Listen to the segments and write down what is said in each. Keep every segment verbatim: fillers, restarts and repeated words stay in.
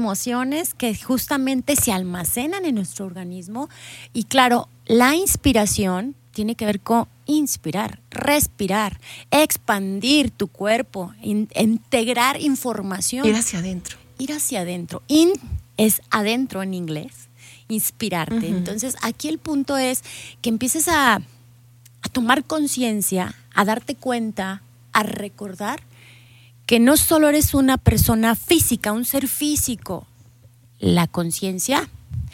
emociones que justamente se almacenan en nuestro organismo. Y claro, la inspiración tiene que ver con inspirar, respirar, expandir tu cuerpo, in, integrar información. Ir hacia adentro. Ir hacia adentro. In es adentro en inglés, inspirarte. Uh-huh. Entonces, aquí el punto es que empieces a, a tomar conciencia, a darte cuenta, a recordar que no solo eres una persona física, un ser físico. La conciencia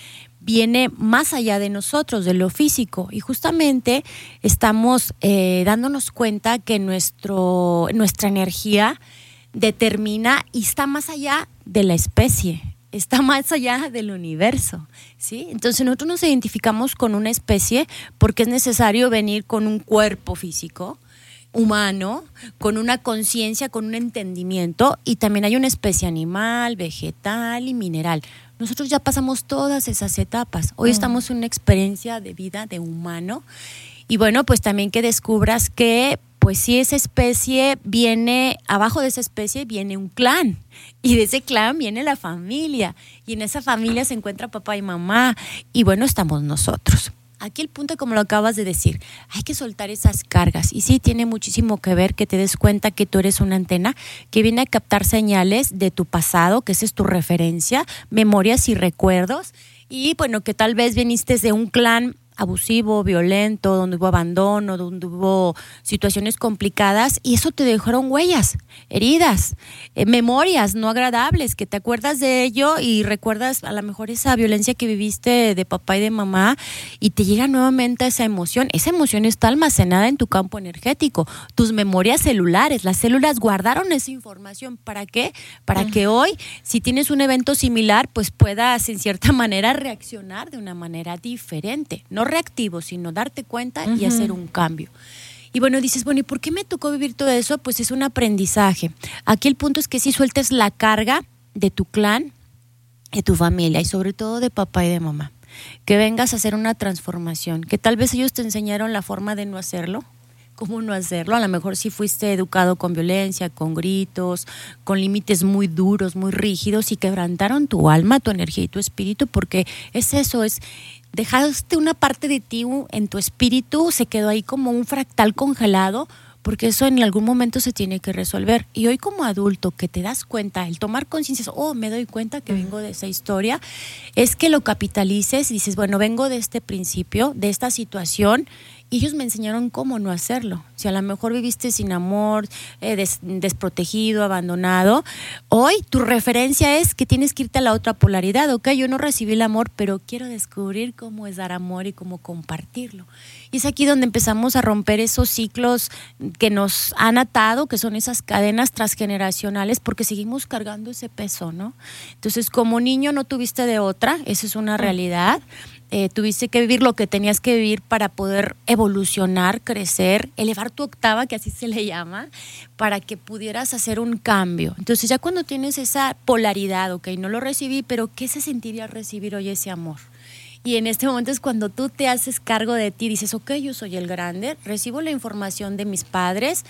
viene más allá de nosotros, de lo físico, y justamente estamos eh, dándonos cuenta que nuestro, nuestra energía determina y está más allá de la especie, está más allá del universo, ¿sí? Entonces nosotros nos identificamos con una especie porque es necesario venir con un cuerpo físico, humano, con una conciencia, con un entendimiento, y también hay una especie animal, vegetal y mineral. Nosotros ya pasamos todas esas etapas. Hoy uh-huh. estamos en una experiencia de vida de humano, y bueno, pues también que descubras que pues si esa especie viene, abajo de esa especie viene un clan, y de ese clan viene la familia, y en esa familia se encuentra papá y mamá, y bueno, estamos nosotros. Aquí el punto, como lo acabas de decir, hay que soltar esas cargas. Y sí, tiene muchísimo que ver que te des cuenta que tú eres una antena que viene a captar señales de tu pasado, que esa es tu referencia, memorias y recuerdos. Y bueno, que tal vez viniste de un clan abusivo, violento, donde hubo abandono, donde hubo situaciones complicadas, y eso te dejaron huellas, heridas, eh, memorias no agradables, que te acuerdas de ello y recuerdas a lo mejor esa violencia que viviste de papá y de mamá, y te llega nuevamente esa emoción. Esa emoción está almacenada en tu campo energético, tus memorias celulares, las células guardaron esa información. ¿Para qué? Para que hoy, si tienes un evento similar, pues puedas en cierta manera reaccionar de una manera diferente, no reactivo, sino darte cuenta uh-huh. y hacer un cambio. Y bueno, dices, bueno, ¿y por qué me tocó vivir todo eso? Pues es un aprendizaje. Aquí el punto es que sí sueltes la carga de tu clan, de tu familia y sobre todo de papá y de mamá. Que vengas a hacer una transformación, que tal vez ellos te enseñaron la forma de no hacerlo, cómo no hacerlo. A lo mejor sí fuiste educado con violencia, con gritos, con límites muy duros, muy rígidos, y quebrantaron tu alma, tu energía y tu espíritu, porque es eso, es dejaste una parte de ti en tu espíritu, se quedó ahí como un fractal congelado, porque eso en algún momento se tiene que resolver. Y hoy como adulto que te das cuenta, el tomar conciencia, oh, me doy cuenta que vengo de esa historia, es que lo capitalices y dices, bueno, vengo de este principio, de esta situación, y ellos me enseñaron cómo no hacerlo. Si a lo mejor viviste sin amor, eh, des, desprotegido, abandonado, hoy tu referencia es que tienes que irte a la otra polaridad. Ok, yo no recibí el amor, pero quiero descubrir cómo es dar amor y cómo compartirlo. Y es aquí donde empezamos a romper esos ciclos que nos han atado, que son esas cadenas transgeneracionales, porque seguimos cargando ese peso, ¿no? Entonces, como niño no tuviste de otra, esa es una realidad. Eh, tuviste que vivir lo que tenías que vivir para poder evolucionar, crecer, elevar tu octava, que así se le llama, para que pudieras hacer un cambio. Entonces ya cuando tienes esa polaridad, ok, no lo recibí, pero ¿qué se sentiría recibir hoy ese amor? Y en este momento es cuando tú te haces cargo de ti, dices, ok, yo soy el grande, recibo la información de mis padres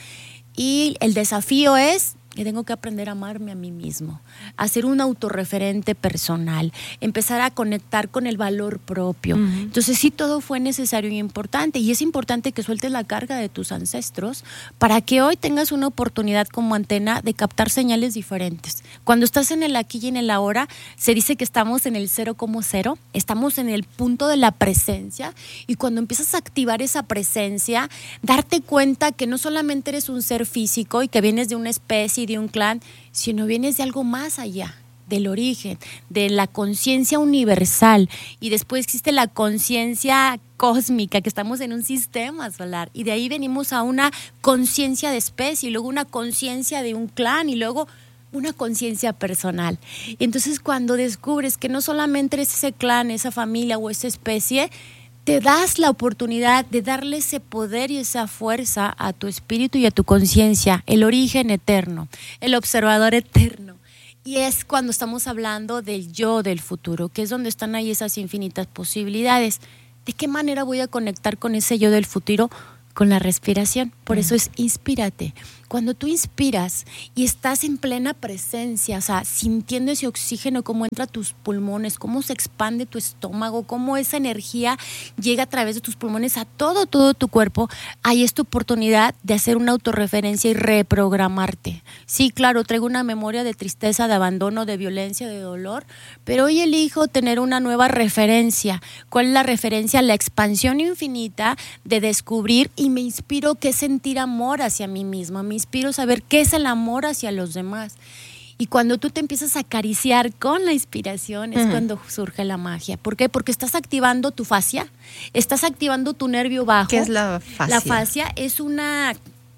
y el desafío es que tengo que aprender a amarme a mí mismo, a ser un autorreferente personal, empezar a conectar con el valor propio. Uh-huh. Entonces sí, todo fue necesario y importante, y es importante que sueltes la carga de tus ancestros para que hoy tengas una oportunidad como antena de captar señales diferentes. Cuando estás en el aquí y en el ahora, se dice que estamos en el cero como cero, estamos en el punto de la presencia, y cuando empiezas a activar esa presencia, darte cuenta que no solamente eres un ser físico y que vienes de una especie, de un clan, sino vienes de algo más allá, del origen, de la conciencia universal, y después existe la conciencia cósmica, que estamos en un sistema solar, y de ahí venimos a una conciencia de especie, y luego una conciencia de un clan, y luego una conciencia personal. Entonces cuando descubres que no solamente eres ese clan, esa familia o esa especie, te das la oportunidad de darle ese poder y esa fuerza a tu espíritu y a tu conciencia, el origen eterno, el observador eterno. Y es cuando estamos hablando del yo del futuro, que es donde están ahí esas infinitas posibilidades. ¿De qué manera voy a conectar con ese yo del futuro? Con la respiración. Por eso es inspírate. Cuando tú inspiras y estás en plena presencia, o sea, sintiendo ese oxígeno, cómo entra a tus pulmones, cómo se expande tu estómago, cómo esa energía llega a través de tus pulmones a todo, todo tu cuerpo, ahí es tu oportunidad de hacer una autorreferencia y reprogramarte. Sí, claro, traigo una memoria de tristeza, de abandono, de violencia, de dolor, pero hoy elijo tener una nueva referencia. ¿Cuál es la referencia? La expansión infinita de descubrir, y me inspiro que es sentir amor hacia mí misma, me inspiro a saber qué es el amor hacia los demás. Y cuando tú te empiezas a acariciar con la inspiración es uh-huh. cuando surge la magia. ¿Por qué? Porque estás activando tu fascia, estás activando tu nervio bajo. ¿Qué es la fascia? La fascia es una...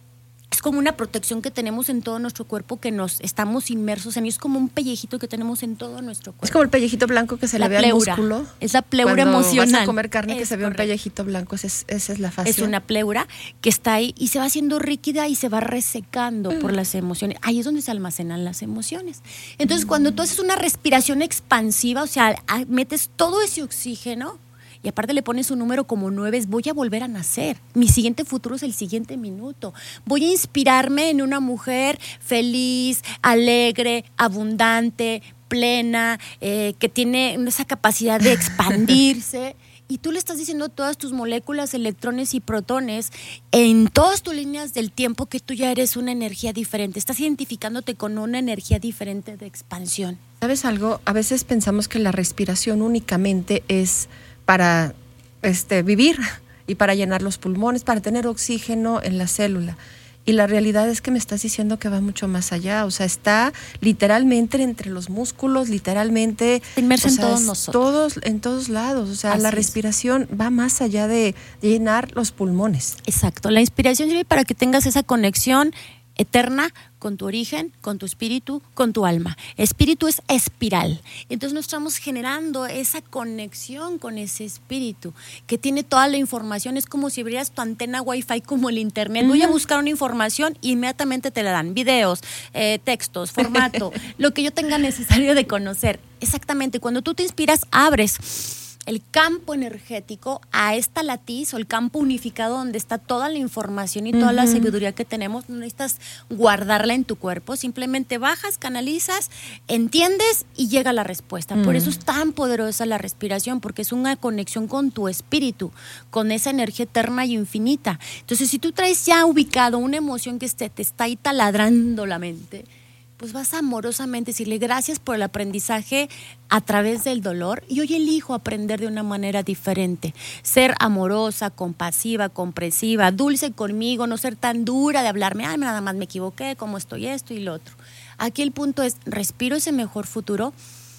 Es como una protección que tenemos en todo nuestro cuerpo, que nos estamos inmersos en, y es como un pellejito que tenemos en todo nuestro cuerpo. Es como el pellejito blanco que se la le ve al músculo. Es la pleura Cuando emocional. Vas a comer carne que es se ve correcto. un pellejito blanco, esa es, esa es la fascia. Es una pleura que está ahí y se va haciendo rígida y se va resecando mm. por las emociones. Ahí es donde se almacenan las emociones. Entonces, mm. cuando tú haces una respiración expansiva, o sea, metes todo ese oxígeno, y aparte le pones un número como nueve, es voy a volver a nacer. Mi siguiente futuro es el siguiente minuto. Voy a inspirarme en una mujer feliz, alegre, abundante, plena, eh, que tiene esa capacidad de expandirse. Y tú le estás diciendo a todas tus moléculas, electrones y protones, en todas tus líneas del tiempo, que tú ya eres una energía diferente. Estás identificándote con una energía diferente de expansión. ¿Sabes algo? A veces pensamos que la respiración únicamente es para este, vivir y para llenar los pulmones, para tener oxígeno en la célula. Y la realidad es que me estás diciendo que va mucho más allá. O sea, está literalmente entre los músculos, literalmente inmerso en todos nosotros. Todos, en todos lados. O sea, Así la es. respiración va más allá de llenar los pulmones. Exacto. La inspiración sirve para que tengas esa conexión eterna con tu origen, con tu espíritu, con tu alma. Espíritu es espiral. Entonces nos estamos generando esa conexión con ese espíritu que tiene toda la información. Es como si abrieras tu antena Wi-Fi como el internet. Uh-huh. Voy a buscar una información e inmediatamente te la dan. Videos, eh, textos, formato, lo que yo tenga necesario de conocer. Exactamente. Cuando tú te inspiras, abres el campo energético a esta latiz o el campo unificado donde está toda la información y toda uh-huh. la sabiduría que tenemos. No necesitas guardarla en tu cuerpo, simplemente bajas, canalizas, entiendes y llega la respuesta. Uh-huh. Por eso es tan poderosa la respiración, porque es una conexión con tu espíritu, con esa energía eterna y infinita. Entonces, si tú traes ya ubicado una emoción que te, te está ahí taladrando la mente, pues vas a amorosamente decirle gracias por el aprendizaje a través del dolor, y hoy elijo aprender de una manera diferente, ser amorosa, compasiva, comprensiva, dulce conmigo, no ser tan dura de hablarme, ay, nada más me equivoqué, cómo estoy esto y lo otro. Aquí el punto es, respiro ese mejor futuro,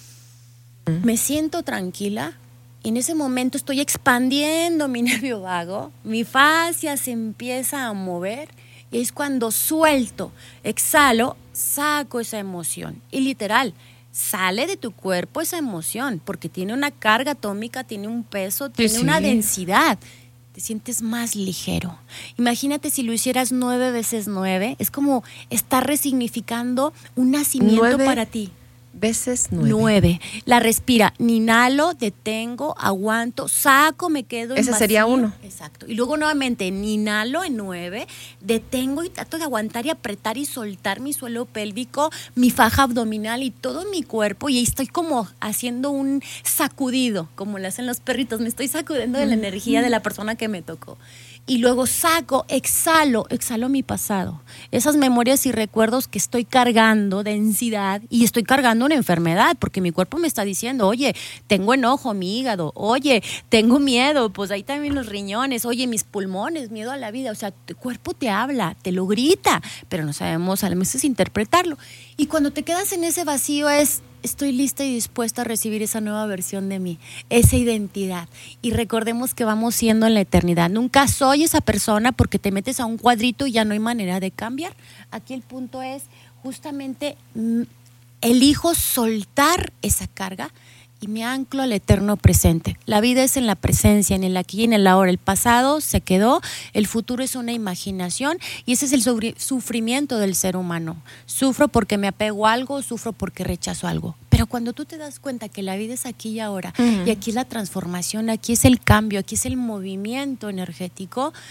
¿Mm? me siento tranquila, y en ese momento estoy expandiendo mi nervio vago, mi fascia se empieza a mover, y es cuando suelto, exhalo, saco esa emoción. Y literal, sale de tu cuerpo esa emoción, porque tiene una carga atómica, tiene un peso, tiene sí, sí. una densidad. Te sientes más ligero. Imagínate si lo hicieras nueve veces nueve, es como estar resignificando un nacimiento nueve. para ti. Veces nueve. Nueve. La respira. Inhalo, detengo, aguanto, saco, me quedo en Ese vacío. sería uno. Exacto. Y luego nuevamente, inhalo en nueve, detengo y trato de aguantar y apretar y soltar mi suelo pélvico, mi faja abdominal y todo mi cuerpo. Y ahí estoy como haciendo un sacudido, como le hacen los perritos. Me estoy sacudiendo de la energía de la persona que me tocó. Y luego saco, exhalo, exhalo mi pasado. Esas memorias y recuerdos que estoy cargando, densidad, y estoy cargando una enfermedad, porque mi cuerpo me está diciendo, oye, tengo enojo, mi hígado, oye, tengo miedo, pues ahí también los riñones, oye, mis pulmones, miedo a la vida. O sea, tu cuerpo te habla, te lo grita, pero no sabemos a veces interpretarlo. Y cuando te quedas en ese vacío es, estoy lista y dispuesta a recibir esa nueva versión de mí, esa identidad. Y recordemos que vamos siendo en la eternidad. Nunca soy esa persona porque te metes a un cuadrito y ya no hay manera de cambiar. Aquí el punto es justamente mm, elijo soltar esa carga y me anclo al eterno presente. La vida es en la presencia, en el aquí y en el ahora. El pasado se quedó, el futuro es una imaginación y ese es el sufrimiento del ser humano. Sufro porque me apego a algo, sufro porque rechazo algo. Pero cuando tú te das cuenta que la vida es aquí y ahora, uh-huh. y aquí es la transformación, aquí es el cambio, aquí es el movimiento energético,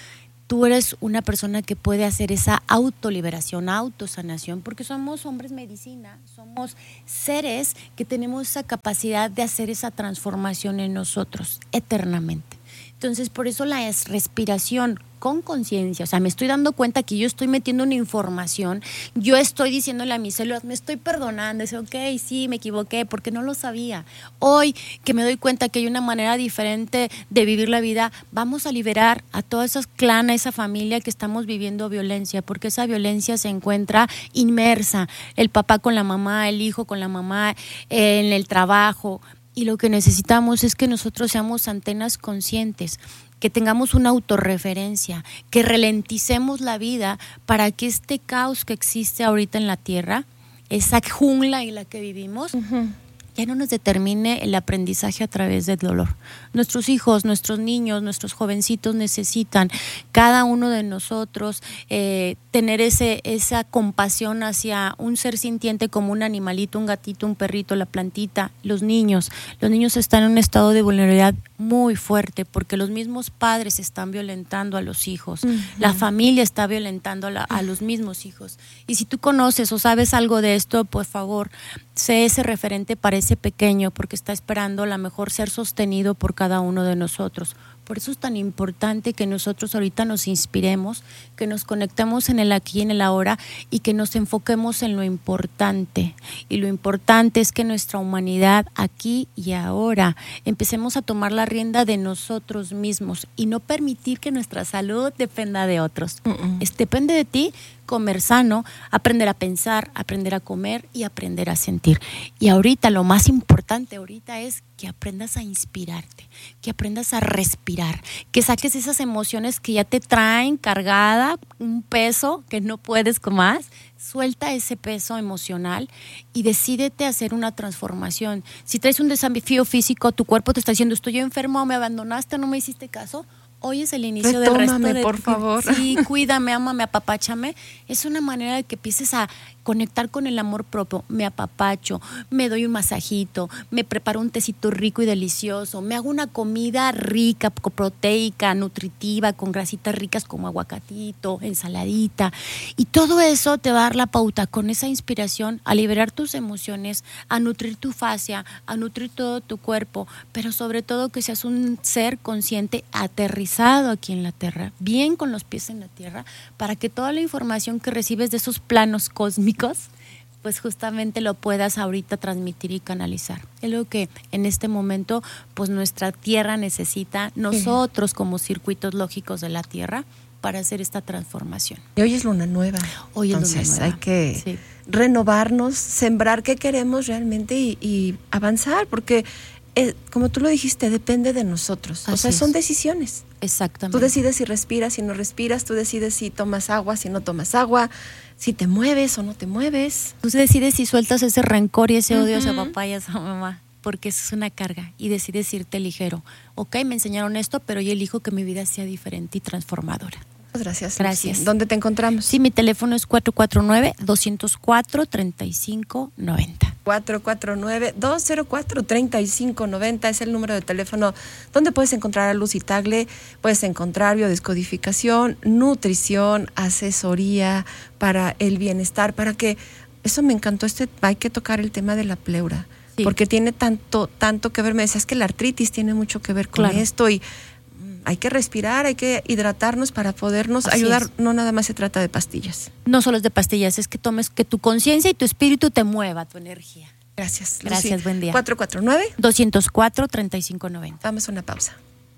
tú eres una persona que puede hacer esa autoliberación, autosanación, porque somos hombres medicina, somos seres que tenemos esa capacidad de hacer esa transformación en nosotros eternamente. Entonces, por eso la respiración con conciencia, o sea, me estoy dando cuenta que yo estoy metiendo una información, yo estoy diciéndole a mis células, me estoy perdonando, dice, ok, sí, me equivoqué, porque no lo sabía. Hoy que me doy cuenta que hay una manera diferente de vivir la vida, vamos a liberar a todas esas clanes, esa familia que estamos viviendo violencia, porque esa violencia se encuentra inmersa, el papá con la mamá, el hijo con la mamá, en el trabajo, y lo que necesitamos es que nosotros seamos antenas conscientes, que tengamos una autorreferencia, que ralenticemos la vida para que este caos que existe ahorita en la tierra, esa jungla en la que vivimos, uh-huh. ya no nos determine el aprendizaje a través del dolor. Nuestros hijos, nuestros niños, nuestros jovencitos necesitan, cada uno de nosotros, eh, tener ese, esa compasión hacia un ser sintiente como un animalito, un gatito, un perrito, la plantita, los niños. Los niños están en un estado de vulnerabilidad muy fuerte porque los mismos padres están violentando a los hijos, uh-huh. la familia está violentando a, la, a los mismos hijos. Y si tú conoces o sabes algo de esto, por favor, sé ese referente para ese pequeño, porque está esperando a lo mejor ser sostenido por cada uno de nosotros. Por eso es tan importante que nosotros ahorita nos inspiremos, que nos conectemos en el aquí y en el ahora y que nos enfoquemos en lo importante. Y lo importante es que nuestra humanidad aquí y ahora empecemos a tomar la rienda de nosotros mismos y no permitir que nuestra salud dependa de otros. Uh-uh. Es, depende de ti comer sano, aprender a pensar, aprender a comer y aprender a sentir. Y ahorita lo más importante ahorita es que aprendas a inspirarte, que aprendas a respirar, que saques esas emociones que ya te traen cargada, un peso que no puedes con más. Suelta ese peso emocional y decídete a hacer una transformación. Si traes un desafío físico, tu cuerpo te está diciendo, estoy enfermo, me abandonaste, no me hiciste caso. Hoy es el inicio Retómame, del resto de por favor. Sí, cuídame, ámame, apapáchame. Es una manera de que empieces a conectar con el amor propio. Me apapacho, me doy un masajito, me preparo un tecito rico y delicioso, me hago una comida rica, proteica, nutritiva, con grasitas ricas como aguacatito, ensaladita. Y todo eso te va a dar la pauta con esa inspiración a liberar tus emociones, a nutrir tu fascia, a nutrir todo tu cuerpo, pero sobre todo que seas un ser consciente aterrizado aquí en la tierra, bien con los pies en la tierra, para que toda la información que recibes de esos planos cósmicos, pues justamente lo puedas ahorita transmitir y canalizar. Es lo que en este momento, pues nuestra tierra necesita, nosotros como circuitos lógicos de la tierra, para hacer esta transformación. Y hoy es luna nueva. Hoy es Entonces luna nueva. Hay que sí. renovarnos, sembrar qué queremos realmente y, y avanzar, porque eh, como tú lo dijiste, depende de nosotros. Así o sea, es. son decisiones. Exactamente. Tú decides si respiras, si no respiras, tú decides si tomas agua, si no tomas agua, si te mueves o no te mueves. Tú decides si sueltas ese rencor y ese odio, uh-huh. esa papá y esa mamá, porque eso es una carga, y decides irte ligero. Ok, me enseñaron esto, pero yo elijo que mi vida sea diferente y transformadora. Muchas gracias. Gracias. Lucy. ¿Dónde te encontramos? Sí, mi teléfono es cuatro cuatro nueve, dos cero cuatro, tres cinco nueve cero. cuatro cuatro nueve, dos cero cuatro, tres cinco nueve cero es el número de teléfono donde puedes encontrar a Lucy Tagle. Puedes encontrar biodescodificación, nutrición, asesoría para el bienestar, para que, eso me encantó, este hay que tocar el tema de la pleura, sí. porque tiene tanto, tanto que ver. Me decías que la artritis tiene mucho que ver con claro. esto, y hay que respirar, hay que hidratarnos para podernos Así ayudar. es. No nada más se trata de pastillas. No solo es de pastillas, es que tomes, que tu conciencia y tu espíritu te mueva, tu energía. Gracias. Gracias, Lucy. buen día. cuatro cuatro nueve, dos cero cuatro, tres cinco nueve cero. Vamos a una pausa.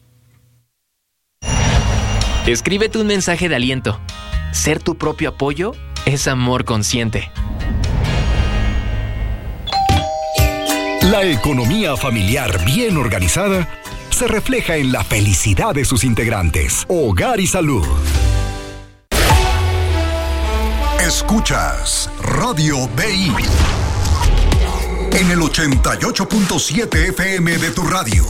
Escríbete un mensaje de aliento. Ser tu propio apoyo es amor consciente. La economía familiar bien organizada se refleja en la felicidad de sus integrantes. Hogar y Salud. Escuchas Radio B I en el ochenta y ocho punto siete F M de tu radio.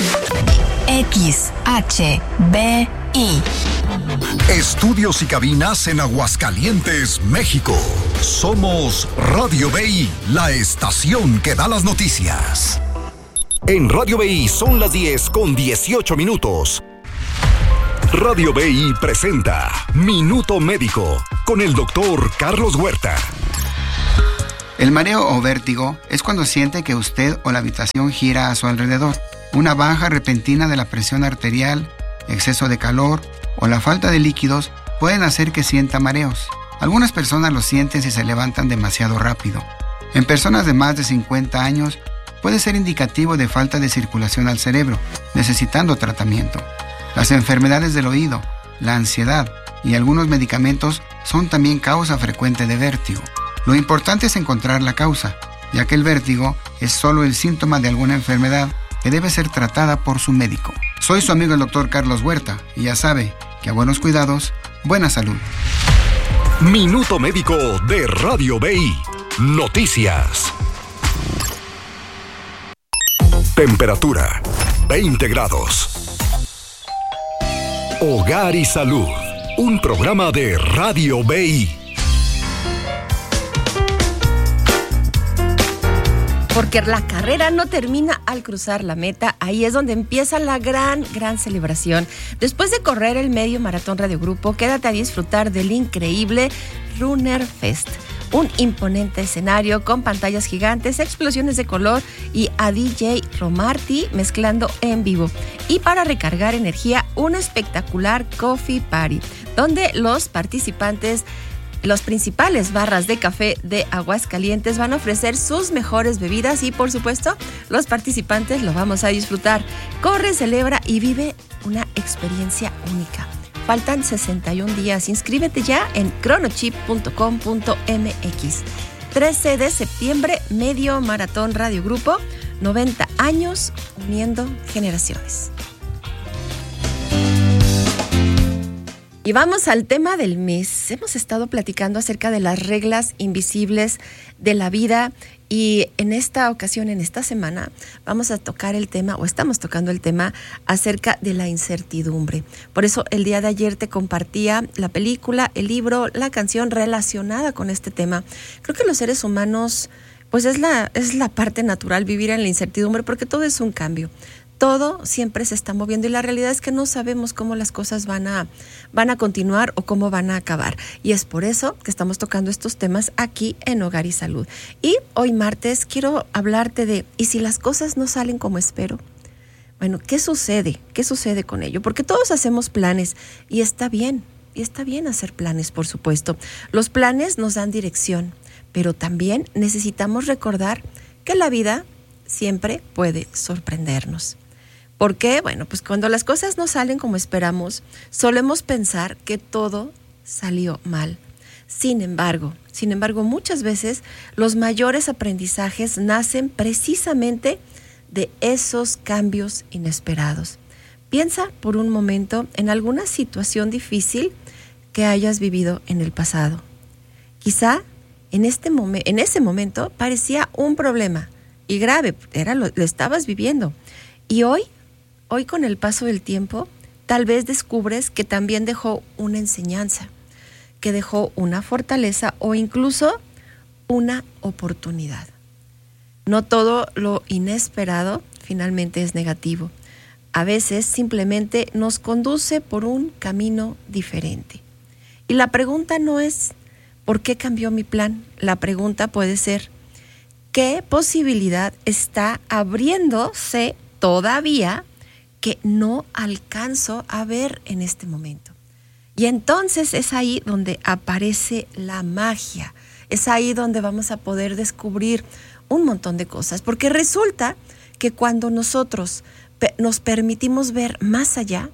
X H B I. Estudios y cabinas en Aguascalientes, México. Somos Radio B I, la estación que da las noticias. En Radio B I son las diez con dieciocho minutos. Radio B I presenta Minuto Médico con el doctor Carlos Huerta. El mareo o vértigo es cuando siente que usted o la habitación gira a su alrededor. Una baja repentina de la presión arterial, exceso de calor o la falta de líquidos pueden hacer que sienta mareos. Algunas personas lo sienten si se levantan demasiado rápido. En personas de más de cincuenta años puede ser indicativo de falta de circulación al cerebro, necesitando tratamiento. Las enfermedades del oído, la ansiedad y algunos medicamentos son también causa frecuente de vértigo. Lo importante es encontrar la causa, ya que el vértigo es solo el síntoma de alguna enfermedad que debe ser tratada por su médico. Soy su amigo el doctor Carlos Huerta y ya sabe que a buenos cuidados, buena salud. Minuto Médico de Radio B I. Noticias. Temperatura veinte grados. Hogar y Salud, un programa de Radio B I. Porque la carrera no termina al cruzar la meta, ahí es donde empieza la gran, gran celebración. Después de correr el medio maratón Radio Grupo, quédate a disfrutar del increíble Runner Fest. Un imponente escenario con pantallas gigantes, explosiones de color y a D J Romarty mezclando en vivo. Y para recargar energía, un espectacular Coffee Party, donde los participantes, los principales barras de café de Aguascalientes van a ofrecer sus mejores bebidas y, por supuesto, los participantes lo vamos a disfrutar. Corre, celebra y vive una experiencia única. Faltan sesenta y un días. Inscríbete ya en cronochip punto com punto m x. trece de septiembre, Medio Maratón Radio Grupo, noventa años uniendo generaciones. Y vamos al tema del mes. Hemos estado platicando acerca de las reglas invisibles de la vida y en esta ocasión, en esta semana, vamos a tocar el tema, o estamos tocando el tema, acerca de la incertidumbre. Por eso el día de ayer te compartía la película, el libro, la canción relacionada con este tema. Creo que los seres humanos, pues es la, es la parte natural vivir en la incertidumbre porque todo es un cambio. Todo siempre se está moviendo y la realidad es que no sabemos cómo las cosas van a, van a continuar o cómo van a acabar. Y es por eso que estamos tocando estos temas aquí en Hogar y Salud. Y hoy martes quiero hablarte de, ¿y si las cosas no salen como espero? Bueno, ¿qué sucede? ¿Qué sucede con ello? Porque todos hacemos planes y está bien, y está bien hacer planes, por supuesto. Los planes nos dan dirección, pero también necesitamos recordar que la vida siempre puede sorprendernos. ¿Por qué? Bueno, pues cuando las cosas no salen como esperamos, solemos pensar que todo salió mal. Sin embargo, sin embargo, muchas veces los mayores aprendizajes nacen precisamente de esos cambios inesperados. Piensa por un momento en alguna situación difícil que hayas vivido en el pasado. Quizá en, este momen- en ese momento parecía un problema y grave, era lo, lo estabas viviendo. Y hoy, hoy con el paso del tiempo, tal vez descubres que también dejó una enseñanza, que dejó una fortaleza o incluso una oportunidad. No todo lo inesperado finalmente es negativo. A veces simplemente nos conduce por un camino diferente. Y la pregunta no es ¿por qué cambió mi plan? La pregunta puede ser ¿qué posibilidad está abriéndose todavía que no alcanzo a ver en este momento? Y entonces es ahí donde aparece la magia. Es ahí donde vamos a poder descubrir un montón de cosas. Porque resulta que cuando nosotros pe- nos permitimos ver más allá,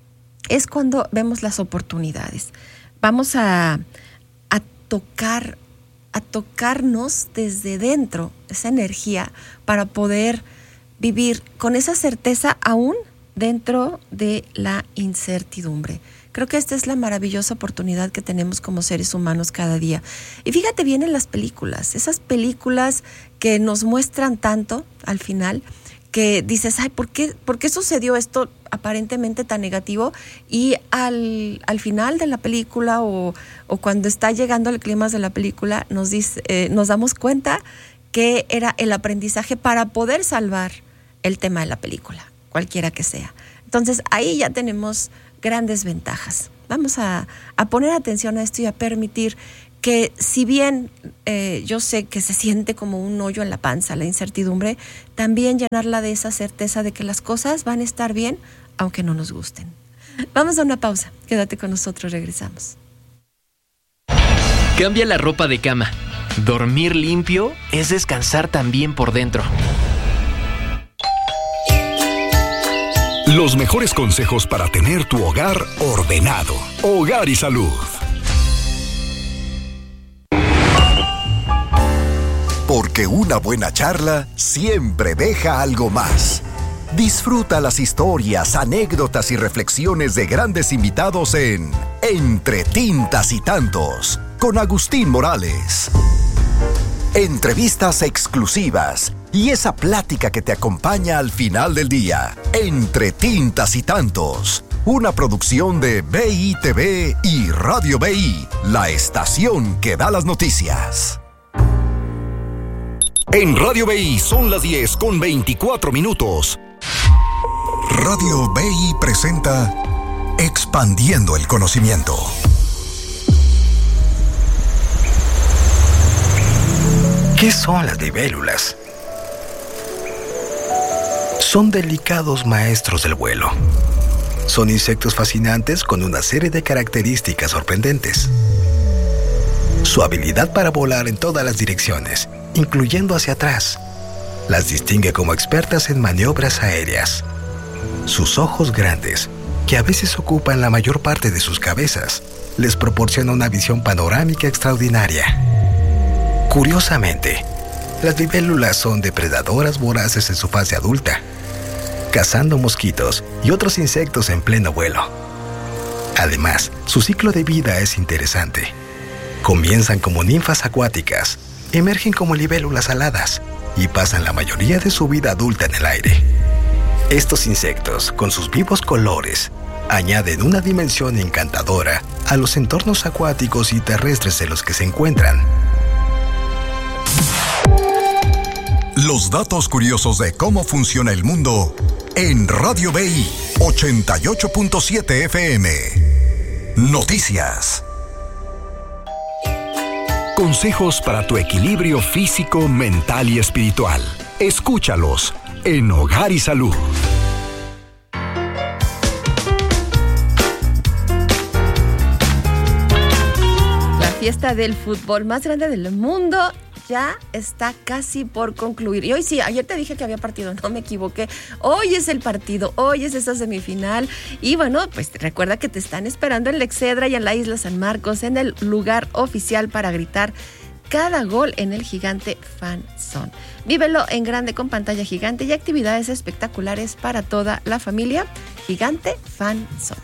es cuando vemos las oportunidades. Vamos a, a tocar a tocarnos desde dentro esa energía para poder vivir con esa certeza aún dentro de la incertidumbre. Creo que esta es la maravillosa oportunidad que tenemos como seres humanos cada día. Y fíjate bien en las películas, esas películas que nos muestran tanto al final, que dices, ay, ¿por qué, ¿por qué sucedió esto aparentemente tan negativo? Y al, al final de la película o, o cuando está llegando el clímax de la película, nos, dice, eh, nos damos cuenta que era el aprendizaje para poder salvar el tema de la película, cualquiera que sea. Entonces ahí ya tenemos grandes ventajas. Vamos a, a poner atención a esto y a permitir que, si bien eh, yo sé que se siente como un hoyo en la panza la incertidumbre, también llenarla de esa certeza de que las cosas van a estar bien aunque no nos gusten. Vamos a una pausa, quédate con nosotros, regresamos. Cambia la ropa de cama. Dormir limpio es descansar también por dentro. Los mejores consejos para tener tu hogar ordenado. Hogar y Salud. Porque una buena charla siempre deja algo más. Disfruta las historias, anécdotas y reflexiones de grandes invitados en Entre Tintas y Tantos, con Agustín Morales. Entrevistas exclusivas y esa plática que te acompaña al final del día. Entre Tintas y Tantos, una producción de B I T V y Radio B I, la estación que da las noticias. En Radio B I son las diez con veinticuatro minutos. Radio B I presenta Expandiendo el Conocimiento. ¿Qué son las libélulas? Son delicados maestros del vuelo. Son insectos fascinantes con una serie de características sorprendentes. Su habilidad para volar en todas las direcciones, incluyendo hacia atrás, las distingue como expertas en maniobras aéreas. Sus ojos grandes, que a veces ocupan la mayor parte de sus cabezas, les proporciona una visión panorámica extraordinaria. Curiosamente, las libélulas son depredadoras voraces en su fase adulta, cazando mosquitos y otros insectos en pleno vuelo. Además, su ciclo de vida es interesante. Comienzan como ninfas acuáticas, emergen como libélulas aladas y pasan la mayoría de su vida adulta en el aire. Estos insectos, con sus vivos colores, añaden una dimensión encantadora a los entornos acuáticos y terrestres en los que se encuentran. Los datos curiosos de cómo funciona el mundo en Radio B I ochenta y ocho punto siete F M. Noticias. Consejos para tu equilibrio físico, mental y espiritual. Escúchalos en Hogar y Salud. La fiesta del fútbol más grande del mundo ya está casi por concluir. Y hoy sí, ayer te dije que había partido, no me equivoqué. Hoy es el partido, hoy es esa semifinal. Y bueno, pues recuerda que te están esperando en la Excedra y en la Isla San Marcos, en el lugar oficial para gritar cada gol en el Gigante Fan Zone. Vívelo en grande con pantalla gigante y actividades espectaculares para toda la familia. Gigante Fan Zone.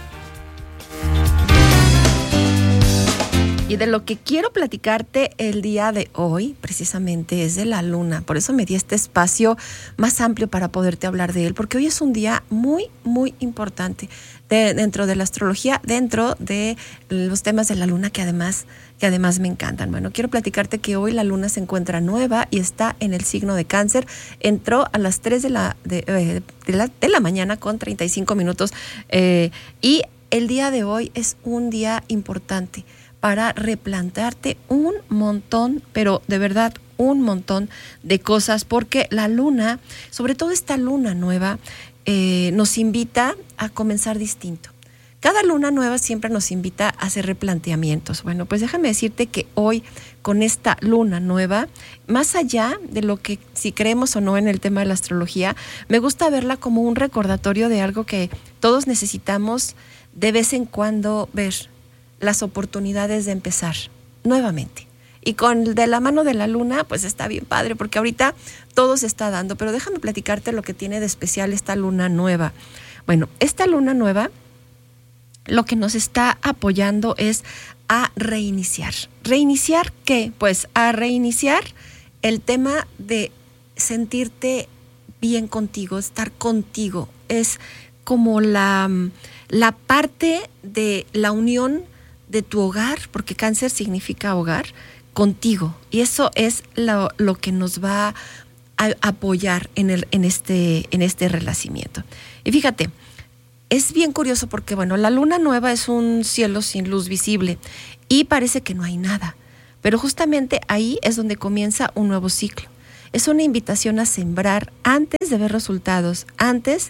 Y de lo que quiero platicarte el día de hoy, precisamente, es de la luna. Por eso me di este espacio más amplio para poderte hablar de él, porque hoy es un día muy, muy importante de, dentro de la astrología, dentro de los temas de la luna que además, que además me encantan. Bueno, quiero platicarte que hoy la luna se encuentra nueva y está en el signo de Cáncer. Entró a las tres de la, de, eh, de la, de la mañana con treinta y cinco minutos eh, y el día de hoy es un día importante para replantearte un montón, pero de verdad un montón de cosas, porque la luna, sobre todo esta luna nueva, eh, nos invita a comenzar distinto. Cada luna nueva siempre nos invita a hacer replanteamientos. Bueno, pues déjame decirte que hoy, con esta luna nueva, más allá de lo que si creemos o no en el tema de la astrología, me gusta verla como un recordatorio de algo que todos necesitamos de vez en cuando ver: las oportunidades de empezar nuevamente. Y con de la mano de la luna, pues está bien padre, porque ahorita todo se está dando. Pero déjame platicarte lo que tiene de especial esta luna nueva. Bueno, esta luna nueva lo que nos está apoyando es a reiniciar. ¿Reiniciar qué? Pues a reiniciar el tema de sentirte bien contigo, estar contigo. Es como la, la parte de la unión de tu hogar, porque Cáncer significa hogar, contigo. Y eso es lo, lo que nos va a apoyar en, el, en, este, en este renacimiento. Y fíjate, es bien curioso porque, bueno, la luna nueva es un cielo sin luz visible y parece que no hay nada, pero justamente ahí es donde comienza un nuevo ciclo. Es una invitación a sembrar antes de ver resultados, antes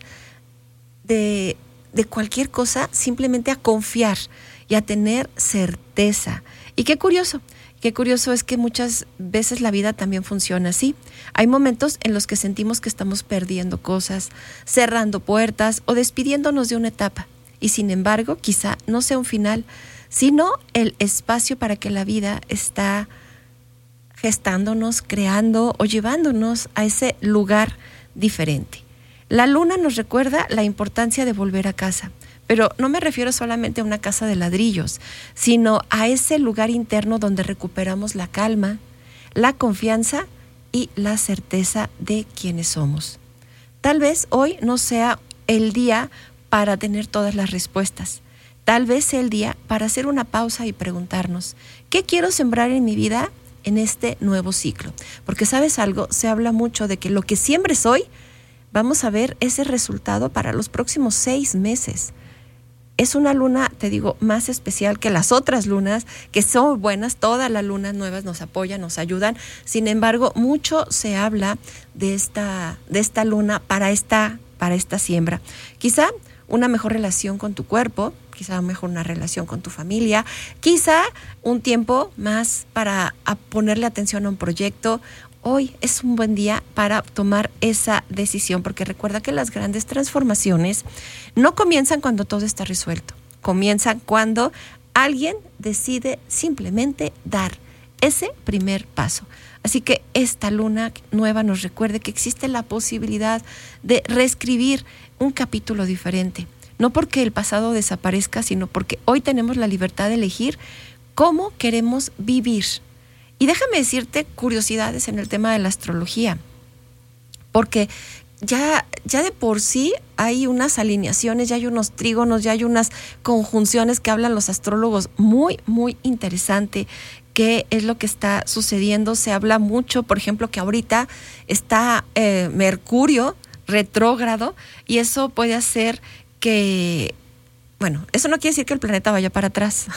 de, de cualquier cosa, simplemente a confiar y a tener certeza. Y qué curioso, qué curioso es que muchas veces la vida también funciona así. Hay momentos en los que sentimos que estamos perdiendo cosas, cerrando puertas o despidiéndonos de una etapa. Y sin embargo, quizá no sea un final, sino el espacio para que la vida está gestándonos, creando o llevándonos a ese lugar diferente. La luna nos recuerda la importancia de volver a casa, pero no me refiero solamente a una casa de ladrillos, sino a ese lugar interno donde recuperamos la calma, la confianza y la certeza de quiénes somos. Tal vez hoy no sea el día para tener todas las respuestas. Tal vez sea el día para hacer una pausa y preguntarnos, ¿qué quiero sembrar en mi vida en este nuevo ciclo? Porque ¿sabes algo? Se habla mucho de que lo que siembres hoy, vamos a ver ese resultado para los próximos seis meses. Es una luna, te digo, más especial que las otras lunas, que son buenas. Todas las lunas nuevas nos apoyan, nos ayudan. Sin embargo, mucho se habla de esta, de esta luna para esta, para esta siembra. Quizá una mejor relación con tu cuerpo, quizá mejor una relación con tu familia, quizá un tiempo más para ponerle atención a un proyecto. Hoy es un buen día para tomar esa decisión, porque recuerda que las grandes transformaciones no comienzan cuando todo está resuelto, comienzan cuando alguien decide simplemente dar ese primer paso. Así que esta luna nueva nos recuerde que existe la posibilidad de reescribir un capítulo diferente. No porque el pasado desaparezca, sino porque hoy tenemos la libertad de elegir cómo queremos vivir. Y déjame decirte curiosidades en el tema de la astrología, porque ya, ya de por sí hay unas alineaciones, ya hay unos trígonos, ya hay unas conjunciones que hablan los astrólogos muy, muy interesante. ¿Qué es lo que está sucediendo? Se habla mucho, por ejemplo, que ahorita está eh, Mercurio retrógrado y eso puede hacer que, bueno, eso no quiere decir que el planeta vaya para atrás,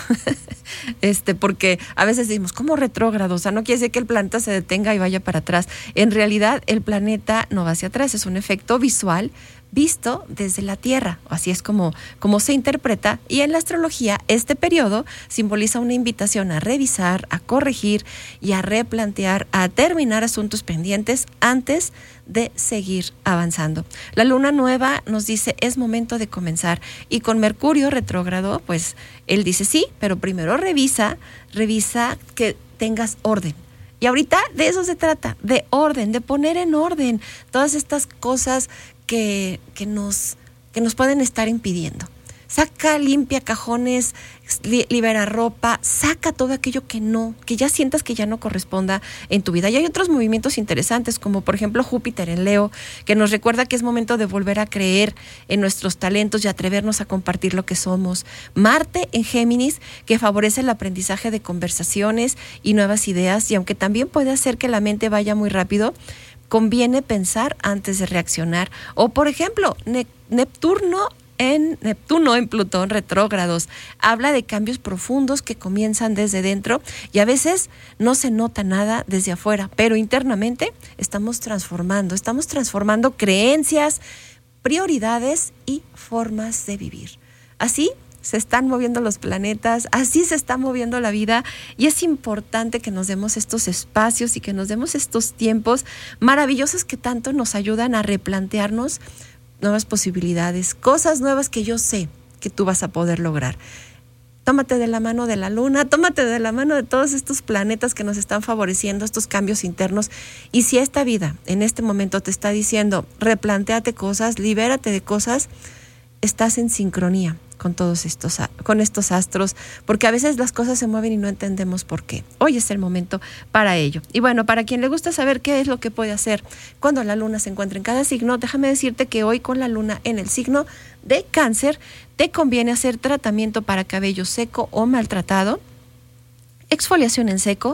este, porque a veces decimos, ¿cómo retrógrado? O sea, no quiere decir que el planeta se detenga y vaya para atrás. En realidad, el planeta no va hacia atrás, es un efecto visual visto desde la Tierra, así es como, como se interpreta, y en la astrología este periodo simboliza una invitación a revisar, a corregir y a replantear, a terminar asuntos pendientes antes de seguir avanzando. La luna nueva nos dice es momento de comenzar, y con Mercurio retrógrado, pues él dice sí, pero primero revisa, revisa que tengas orden. Y ahorita de eso se trata, de orden, de poner en orden todas estas cosas que, que, nos, que nos pueden estar impidiendo. Saca, limpia cajones, li, libera ropa, saca todo aquello que no, que ya sientas que ya no corresponda en tu vida. Y hay otros movimientos interesantes, como por ejemplo Júpiter en Leo, que nos recuerda que es momento de volver a creer en nuestros talentos y atrevernos a compartir lo que somos. Marte en Géminis, que favorece el aprendizaje de conversaciones y nuevas ideas, y aunque también puede hacer que la mente vaya muy rápido, conviene pensar antes de reaccionar. O por ejemplo, ne- Neptuno en Neptuno en Plutón retrógrados habla de cambios profundos que comienzan desde dentro y a veces no se nota nada desde afuera, pero internamente estamos transformando, estamos transformando creencias, prioridades y formas de vivir. Así se están moviendo los planetas, así se está moviendo la vida, y es importante que nos demos estos espacios y que nos demos estos tiempos maravillosos que tanto nos ayudan a replantearnos nuevas posibilidades, cosas nuevas que yo sé que tú vas a poder lograr. Tómate de la mano de la luna, tómate de la mano de todos estos planetas que nos están favoreciendo estos cambios internos. Y si esta vida en este momento te está diciendo, replantéate cosas, libérate de cosas, estás en sincronía con todos estos, con estos astros, porque a veces las cosas se mueven y no entendemos por qué. Hoy es el momento para ello. Y bueno, para quien le gusta saber qué es lo que puede hacer cuando la luna se encuentra en cada signo, déjame decirte que hoy con la luna en el signo de Cáncer, te conviene hacer tratamiento para cabello seco o maltratado, exfoliación en seco,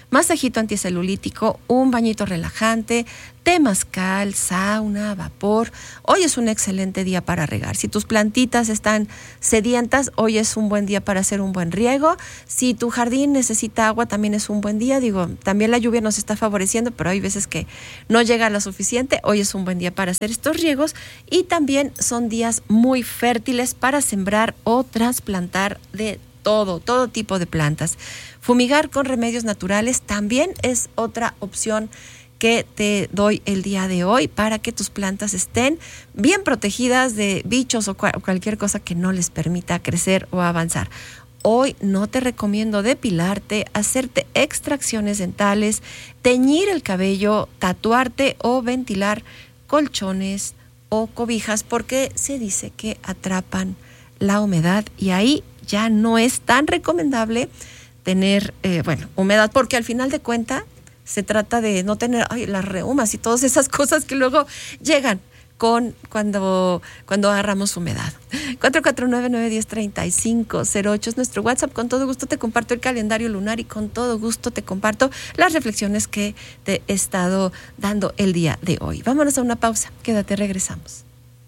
masajito anticelulítico, un bañito relajante, temazcal, sauna, vapor. Hoy es un excelente día para regar. Si tus plantitas están sedientas, hoy es un buen día para hacer un buen riego. Si tu jardín necesita agua, también es un buen día. Digo, también la lluvia nos está favoreciendo, pero hay veces que no llega lo suficiente. Hoy es un buen día para hacer estos riegos y también son días muy fértiles para sembrar o trasplantar de todo, todo tipo de plantas. Fumigar con remedios naturales también es otra opción que te doy el día de hoy para que tus plantas estén bien protegidas de bichos o, cual, o cualquier cosa que no les permita crecer o avanzar. Hoy no te recomiendo depilarte, hacerte extracciones dentales, teñir el cabello, tatuarte o ventilar colchones o cobijas porque se dice que atrapan la humedad y ahí ya no es tan recomendable tener, eh, bueno, humedad, porque al final de cuentas se trata de no tener ay, las reumas y todas esas cosas que luego llegan con cuando, cuando agarramos humedad. cuatro cuatro nueve, nueve uno cero, tres cinco cero ocho es nuestro WhatsApp. Con todo gusto te comparto el calendario lunar y con todo gusto te comparto las reflexiones que te he estado dando el día de hoy. Vámonos a una pausa. Quédate, regresamos.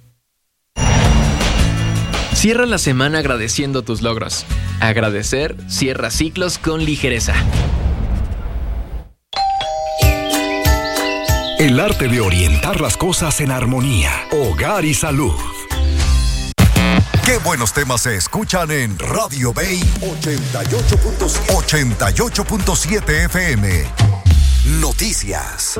Cierra la semana agradeciendo tus logros. Agradecer cierra ciclos con ligereza. El arte de orientar las cosas en armonía. Hogar y salud. Qué buenos temas se escuchan en Radio Bay ochenta y ocho punto siete F M. Noticias.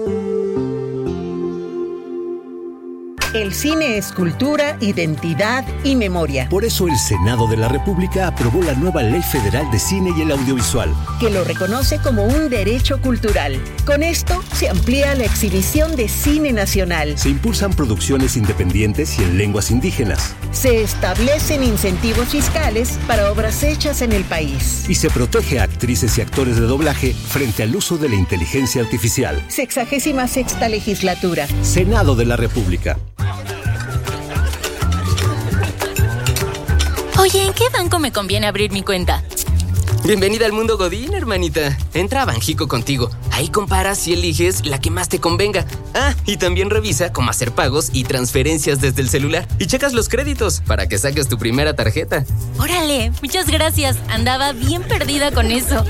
El cine es cultura, identidad y memoria. Por eso el Senado de la República aprobó la nueva Ley Federal de Cine y el Audiovisual, que lo reconoce como un derecho cultural. Con esto se amplía la exhibición de cine nacional. Se impulsan producciones independientes y en lenguas indígenas. Se establecen incentivos fiscales para obras hechas en el país. Y se protege a actrices y actores de doblaje frente al uso de la inteligencia artificial. Sexagésima sexta legislatura. Senado de la República. Oye, ¿en qué banco me conviene abrir mi cuenta? Bienvenida al mundo Godín, hermanita. Entra a Banjico Contigo. Ahí comparas y eliges la que más te convenga. Ah, y también revisa cómo hacer pagos y transferencias desde el celular. Y checas los créditos para que saques tu primera tarjeta. Órale, muchas gracias. Andaba bien perdida con eso.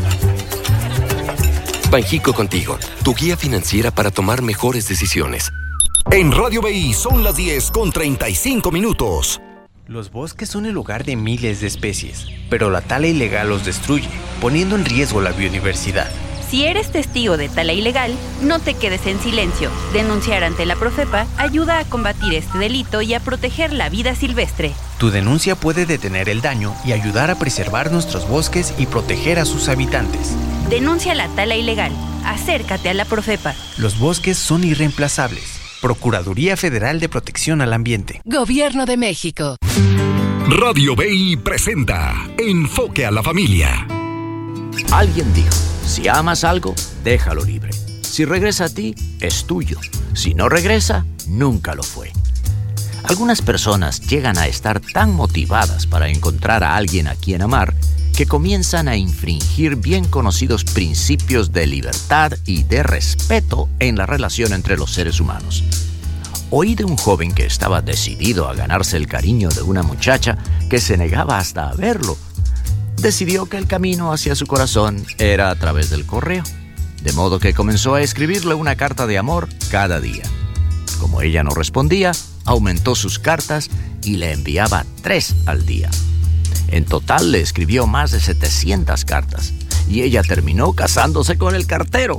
Banjico Contigo, tu guía financiera para tomar mejores decisiones. En Radio B I son las diez con treinta y cinco minutos. Los bosques son el hogar de miles de especies, pero la tala ilegal los destruye, poniendo en riesgo la biodiversidad. Si eres testigo de tala ilegal, no te quedes en silencio. Denunciar ante la Profepa ayuda a combatir este delito y a proteger la vida silvestre. Tu denuncia puede detener el daño y ayudar a preservar nuestros bosques y proteger a sus habitantes. Denuncia la tala ilegal. Acércate a la Profepa. Los bosques son irreemplazables. Procuraduría Federal de Protección al Ambiente. Gobierno de México. Radio B I presenta Enfoque a la Familia. Alguien dijo, si amas algo, déjalo libre. Si regresa a ti, es tuyo. Si no regresa, nunca lo fue. Algunas personas llegan a estar tan motivadas para encontrar a alguien a quien amar que comienzan a infringir bien conocidos principios de libertad y de respeto en la relación entre los seres humanos. Oí de un joven que estaba decidido a ganarse el cariño de una muchacha que se negaba hasta a verlo. Decidió que el camino hacia su corazón era a través del correo, de modo que comenzó a escribirle una carta de amor cada día. Como ella no respondía, aumentó sus cartas y le enviaba tres al día. En total le escribió más de setecientas cartas y ella terminó casándose con el cartero.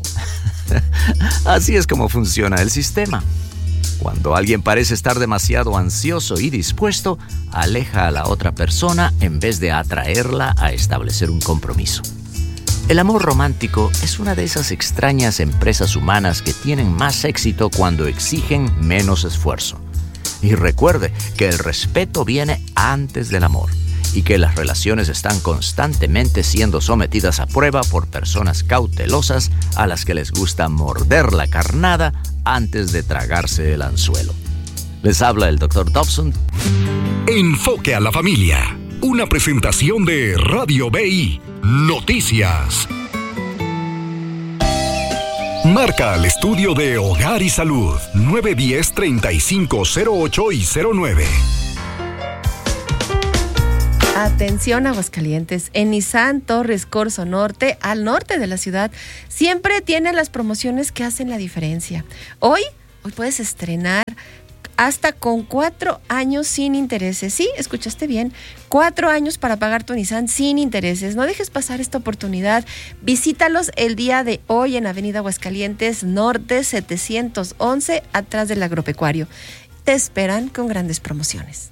Así es como funciona el sistema. Cuando alguien parece estar demasiado ansioso y dispuesto, aleja a la otra persona en vez de atraerla a establecer un compromiso. El amor romántico es una de esas extrañas empresas humanas que tienen más éxito cuando exigen menos esfuerzo. Y recuerde que el respeto viene antes del amor y que las relaciones están constantemente siendo sometidas a prueba por personas cautelosas a las que les gusta morder la carnada antes de tragarse el anzuelo. Les habla el doctor Dobson. Enfoque a la Familia, una presentación de Radio B I Noticias. Marca al estudio de Hogar y Salud nueve uno cero, treinta y cinco cero ocho y cero nueve. Atención Aguascalientes, en Nissan Torres Corzo Norte, al norte de la ciudad, siempre tiene las promociones que hacen la diferencia. Hoy, hoy puedes estrenar hasta con cuatro años sin intereses. Sí, escuchaste bien, cuatro años para pagar tu Nissan sin intereses. No dejes pasar esta oportunidad. Visítalos el día de hoy en Avenida Aguascalientes Norte setecientos once, atrás del agropecuario. Te esperan con grandes promociones.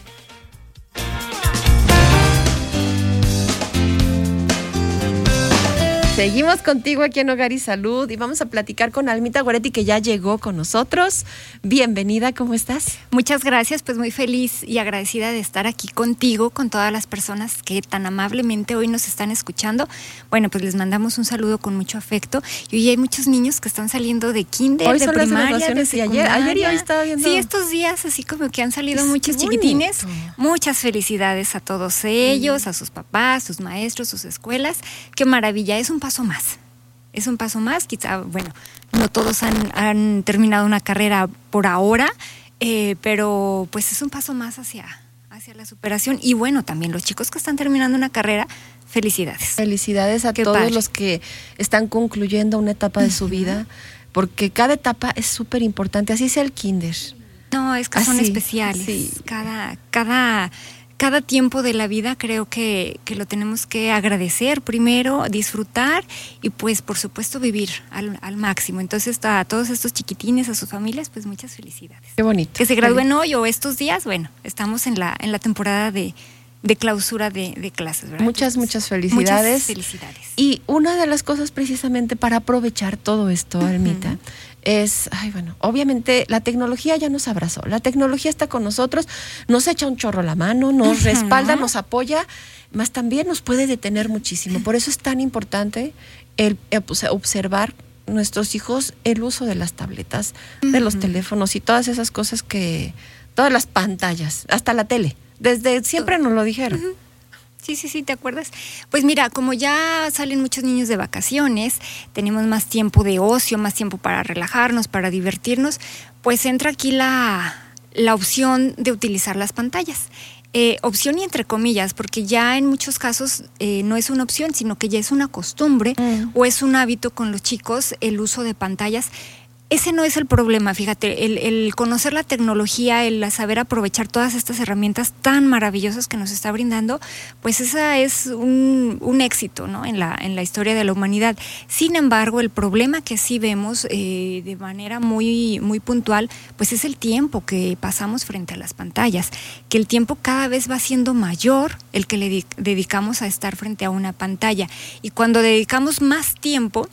Seguimos contigo aquí en Hogar y Salud y vamos a platicar con Almita Goretti, que ya llegó con nosotros. Bienvenida, ¿cómo estás? Muchas gracias, pues muy feliz y agradecida de estar aquí contigo, con todas las personas que tan amablemente hoy nos están escuchando. Bueno, pues les mandamos un saludo con mucho afecto. Y hoy hay muchos niños que están saliendo de kinder, hoy de son primaria, las de secundaria. Ayer, ayer y hoy estaba viendo. Sí, estos días así como que han salido Es muchos bonito. chiquitines. Muchas felicidades a todos ellos, mm. a sus papás, sus maestros, sus escuelas. Qué maravilla, es un paso más. Es un paso más, quizá, bueno, no todos han, han terminado una carrera por ahora, eh, pero pues es un paso más hacia, hacia la superación. Y bueno, también los chicos que están terminando una carrera, felicidades. Felicidades a Qué todos padre. los que están concluyendo una etapa de su vida, porque cada etapa es súper importante, así sea el kinder. No, es que son Así, especiales. sí. Cada, cada, cada tiempo de la vida creo que, que lo tenemos que agradecer primero, disfrutar y pues por supuesto vivir al, al máximo. Entonces a todos estos chiquitines, a sus familias, pues muchas felicidades. Qué bonito. Que se gradúen hoy o estos días, bueno, estamos en la, en la temporada de, de clausura de, de clases, ¿verdad? Muchas, Entonces, muchas felicidades. Muchas felicidades. Y una de las cosas precisamente para aprovechar todo esto, Almita, uh-huh. es, ay, bueno, obviamente la tecnología ya nos abrazó, la tecnología está con nosotros, nos echa un chorro a la mano, nos uh-huh. respalda, nos apoya, más también nos puede detener muchísimo. Por eso es tan importante el, el pues, observar nuestros hijos el uso de las tabletas, uh-huh. de los teléfonos y todas esas cosas que, todas las pantallas, hasta la tele, desde siempre nos lo dijeron. Uh-huh. Sí, sí, sí, ¿te acuerdas? Pues mira, como ya salen muchos niños de vacaciones, tenemos más tiempo de ocio, más tiempo para relajarnos, para divertirnos, pues entra aquí la, la opción de utilizar las pantallas. Eh, opción y entre comillas, porque ya en muchos casos eh, no es una opción, sino que ya es una costumbre mm. o es un hábito con los chicos el uso de pantallas. Ese no es el problema, fíjate, el, el conocer la tecnología, el saber aprovechar todas estas herramientas tan maravillosas que nos está brindando, pues esa es un, un éxito, ¿no? en, la, en la historia de la humanidad. Sin embargo, el problema que sí vemos eh, de manera muy, muy puntual, pues es el tiempo que pasamos frente a las pantallas, que el tiempo cada vez va siendo mayor el que le dedicamos a estar frente a una pantalla. Y cuando dedicamos más tiempo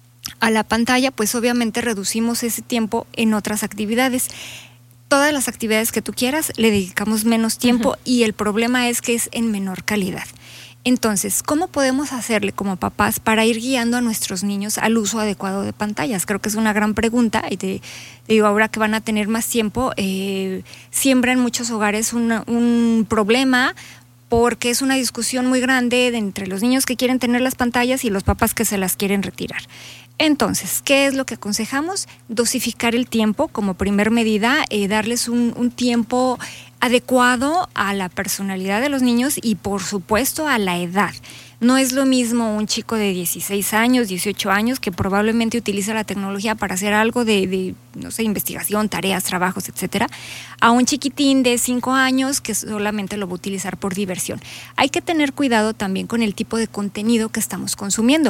a la pantalla, pues obviamente reducimos ese tiempo en otras actividades. Todas las actividades que tú quieras le dedicamos menos tiempo uh-huh. y el problema es que es en menor calidad. Entonces, ¿cómo podemos hacerle como papás para ir guiando a nuestros niños al uso adecuado de pantallas? Creo que es una gran pregunta y te, te digo, ahora que van a tener más tiempo, eh, siembra en muchos hogares una, un problema porque es una discusión muy grande de entre los niños que quieren tener las pantallas y los papás que se las quieren retirar. Entonces, ¿qué es lo que aconsejamos? Dosificar el tiempo como primer medida, eh, darles un, un tiempo adecuado a la personalidad de los niños y por supuesto a la edad. No es lo mismo un chico de dieciséis años, dieciocho años que probablemente utiliza la tecnología para hacer algo de, de no sé, investigación, tareas, trabajos, etcétera, a un chiquitín de cinco años que solamente lo va a utilizar por diversión. Hay que tener cuidado también con el tipo de contenido que estamos consumiendo.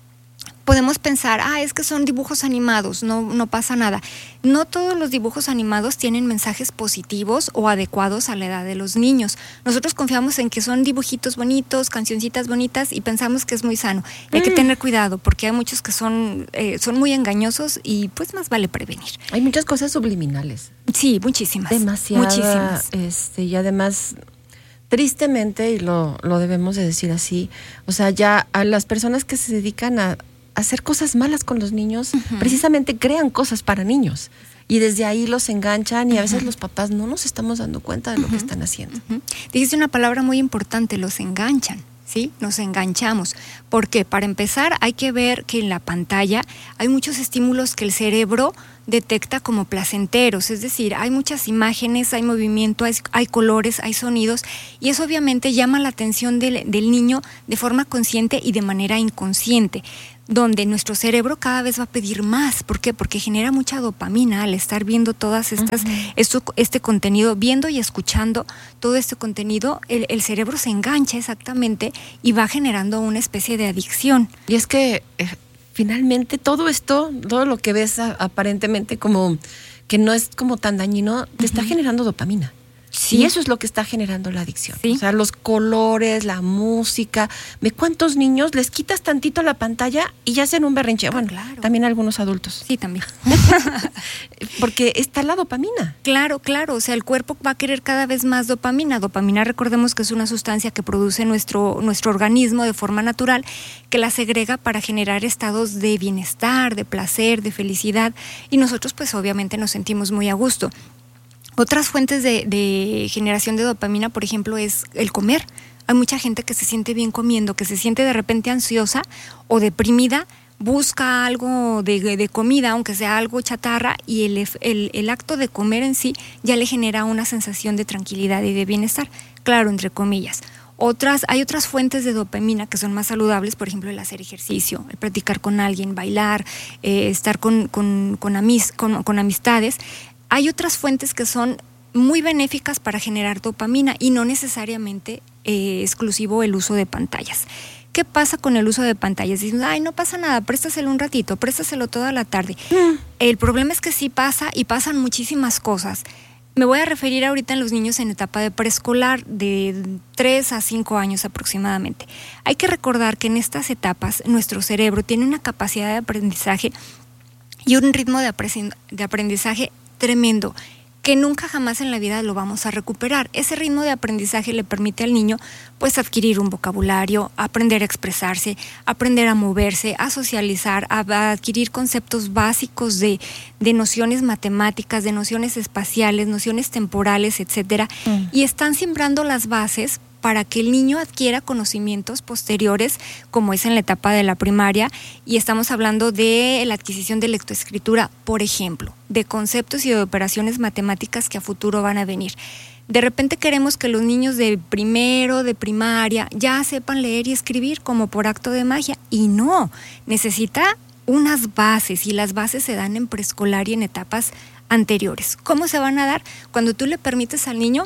Podemos pensar, ah, es que son dibujos animados, no, no pasa nada. No todos los dibujos animados tienen mensajes positivos o adecuados a la edad de los niños. Nosotros confiamos en que son dibujitos bonitos, cancioncitas bonitas y pensamos que es muy sano. Y hay mm. que tener cuidado porque hay muchos que son, eh, son muy engañosos y pues más vale prevenir. Hay muchas cosas subliminales. Sí, muchísimas. Demasiadas. Muchísimas. Este, y además, tristemente, y lo, lo debemos de decir así, o sea, ya a las personas que se dedican a hacer cosas malas con los niños, uh-huh. precisamente crean cosas para niños y desde ahí los enganchan y a veces uh-huh. los papás no nos estamos dando cuenta de lo uh-huh. que están haciendo. Uh-huh. Dijiste una palabra muy importante, los enganchan. ¿sí? Nos enganchamos. ¿Por qué? Para empezar, hay que ver que en la pantalla hay muchos estímulos que el cerebro detecta como placenteros, es decir, hay muchas imágenes, hay movimiento, hay, hay colores, hay sonidos, y eso obviamente llama la atención del, del niño de forma consciente y de manera inconsciente, donde nuestro cerebro cada vez va a pedir más. ¿Por qué? Porque genera mucha dopamina al estar viendo todas estas, uh-huh. esto, este contenido, viendo y escuchando todo este contenido, el, el cerebro se engancha exactamente y va generando una especie de adicción. Y es que eh, finalmente todo esto, todo lo que ves a, aparentemente como que no es como tan dañino, te uh-huh. está generando dopamina. Sí. Y eso es lo que está generando la adicción. Sí. O sea, los colores, la música. ¿De cuántos niños les quitas tantito la pantalla y ya hacen un berrinche? Bueno, claro. También algunos adultos. Sí, también. Porque está la dopamina. Claro, claro. O sea, el cuerpo va a querer cada vez más dopamina. Dopamina, recordemos que es una sustancia que produce nuestro, nuestro organismo de forma natural, que la segrega para generar estados de bienestar, de placer, de felicidad. Y nosotros, pues, obviamente nos sentimos muy a gusto. Otras fuentes de, de generación de dopamina, por ejemplo, es el comer. Hay mucha gente que se siente bien comiendo, que se siente de repente ansiosa o deprimida, busca algo de, de comida, aunque sea algo chatarra, y el, el, el acto de comer en sí ya le genera una sensación de tranquilidad y de bienestar, claro, entre comillas. Otras, hay otras fuentes de dopamina que son más saludables, por ejemplo, el hacer ejercicio, el practicar con alguien, bailar, eh, estar con, con, con, amis, con, con amistades. Hay otras fuentes que son muy benéficas para generar dopamina y no necesariamente eh, exclusivo el uso de pantallas. ¿Qué pasa con el uso de pantallas? Dicen, ay, no pasa nada, préstaselo un ratito, préstaselo toda la tarde. Mm. El problema es que sí pasa y pasan muchísimas cosas. Me voy a referir ahorita a los niños en etapa de preescolar, de tres a cinco años aproximadamente. Hay que recordar que en estas etapas nuestro cerebro tiene una capacidad de aprendizaje y un ritmo de aprendizaje tremendo, que nunca jamás en la vida lo vamos a recuperar. Ese ritmo de aprendizaje le permite al niño pues adquirir un vocabulario, aprender a expresarse, aprender a moverse, a socializar, a, a adquirir conceptos básicos de, de nociones matemáticas, de nociones espaciales, nociones temporales, etcétera. Mm. Y están sembrando las bases para que el niño adquiera conocimientos posteriores, como es en la etapa de la primaria, y estamos hablando de la adquisición de lectoescritura, por ejemplo, de conceptos y de operaciones matemáticas que a futuro van a venir. De repente queremos que los niños de primero, de primaria, ya sepan leer y escribir como por acto de magia, y no, necesita unas bases, y las bases se dan en preescolar y en etapas anteriores. ¿Cómo se van a dar? Cuando tú le permites al niño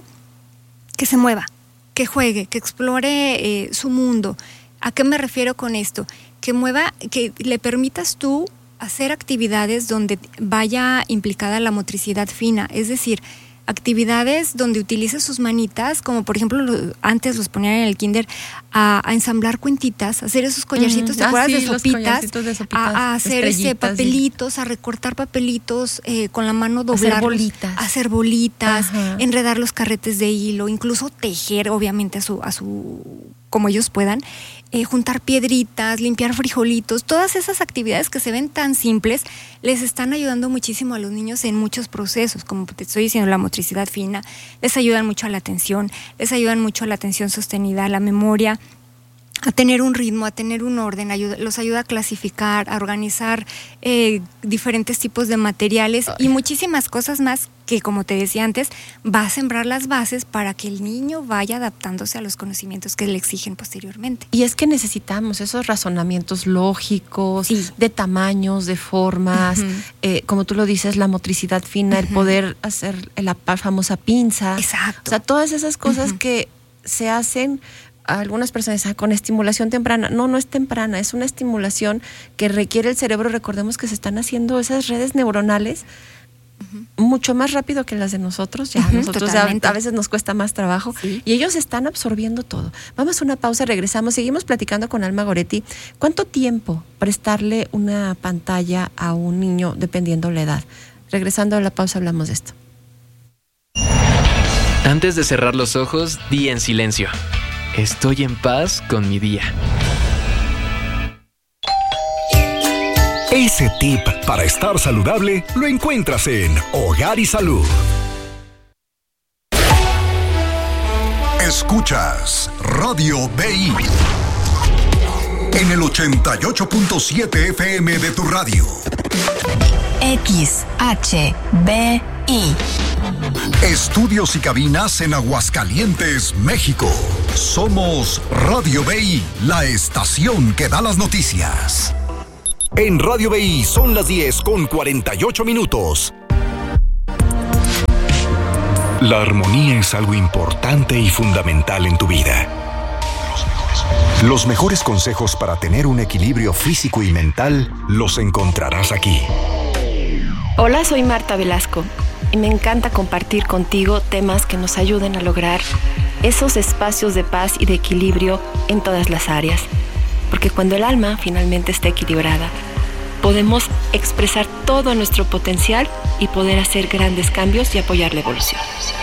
que se mueva, que juegue, que explore eh, su mundo. ¿A qué me refiero con esto? Que mueva, que le permitas tú hacer actividades donde vaya implicada la motricidad fina, es decir, actividades donde utilice sus manitas, como por ejemplo lo, antes los ponían en el kinder a, a ensamblar cuentitas, a hacer esos collarcitos, mm, ¿te ah, acuerdas? Sí, de sopitas, de sopitas, a, a hacer este papelitos, y... a recortar papelitos eh, con la mano, doblarlos, hacer bolitas, hacer bolitas, enredar los carretes de hilo, incluso tejer, obviamente a su, a su como ellos puedan, eh, juntar piedritas, limpiar frijolitos, todas esas actividades que se ven tan simples, les están ayudando muchísimo a los niños en muchos procesos, como te estoy diciendo, la motricidad fina, les ayudan mucho a la atención, les ayudan mucho a la atención sostenida, a la memoria, a tener un ritmo, a tener un orden, ayuda, los ayuda a clasificar, a organizar eh, diferentes tipos de materiales y muchísimas cosas más que, como te decía antes, va a sembrar las bases para que el niño vaya adaptándose a los conocimientos que le exigen posteriormente. Y es que necesitamos esos razonamientos lógicos, sí, de tamaños, de formas, uh-huh. eh, como tú lo dices, la motricidad fina, uh-huh. el poder hacer la famosa pinza. Exacto. O sea, todas esas cosas uh-huh. que se hacen. Algunas personas dicen, con estimulación temprana. No, no es temprana, es una estimulación que requiere el cerebro. Recordemos que se están haciendo esas redes neuronales uh-huh. mucho más rápido que las de nosotros. Ya uh-huh, nosotros ya, a veces nos cuesta más trabajo. Sí. Y ellos están absorbiendo todo. Vamos a una pausa, regresamos. Seguimos platicando con Alma Goretti. ¿Cuánto tiempo prestarle una pantalla a un niño dependiendo la edad? Regresando a la pausa hablamos de esto. Antes de cerrar los ojos, di en silencio: estoy en paz con mi día. Ese tip para estar saludable lo encuentras en Hogar y Salud. Escuchas Radio B I en el ochenta y ocho punto siete F M de tu radio. X H B I. Estudios y cabinas en Aguascalientes, México. Somos Radio B I, la estación que da las noticias. En Radio B I son las diez con cuarenta y ocho minutos. La armonía es algo importante y fundamental en tu vida. Los mejores consejos para tener un equilibrio físico y mental los encontrarás aquí. Hola, soy Marta Velasco y me encanta compartir contigo temas que nos ayuden a lograr esos espacios de paz y de equilibrio en todas las áreas. Porque cuando el alma finalmente está equilibrada, podemos expresar todo nuestro potencial y poder hacer grandes cambios y apoyar la evolución.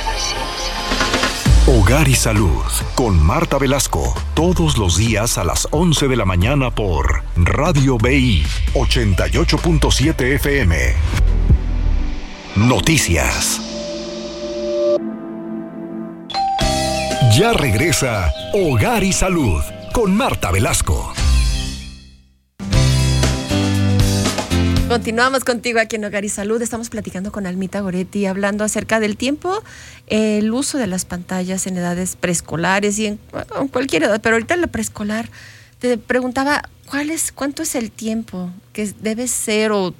Hogar y Salud con Marta Velasco, todos los días a las once de la mañana por Radio B I ochenta y ocho punto siete F M. Noticias. Ya regresa Hogar y Salud con Marta Velasco. Continuamos contigo aquí en Hogar y Salud. Estamos platicando con Almita Goretti, hablando acerca del tiempo, eh, el uso de las pantallas en edades preescolares y en, en cualquier edad, pero ahorita en la preescolar te preguntaba, ¿cuál es, cuánto es el tiempo que debe ser o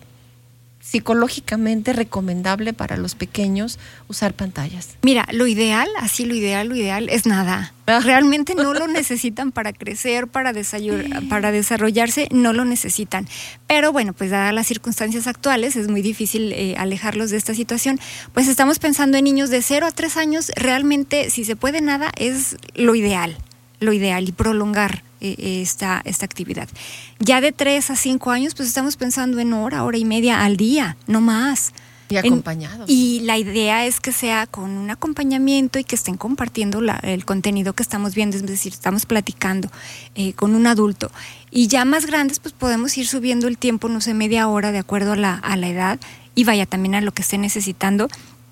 psicológicamente recomendable para los pequeños usar pantallas? Mira, lo ideal, así lo ideal, lo ideal es nada. Realmente no lo necesitan para crecer, para, desayur- para desarrollarse, no lo necesitan. Pero bueno, pues dadas las circunstancias actuales, es muy difícil eh, alejarlos de esta situación. Pues estamos pensando en niños de cero a tres años, realmente si se puede nada es lo ideal, lo ideal y prolongar Esta, esta actividad. Ya de tres a cinco años, pues estamos pensando en hora, hora y media al día, no más. Y acompañados. En, y la idea es que sea con un acompañamiento y que estén compartiendo la, el contenido que estamos viendo, es decir, estamos platicando eh, con un adulto. Y ya más grandes, pues podemos ir subiendo el tiempo, no sé, media hora de acuerdo a la, a la edad y vaya también a lo que esté necesitando.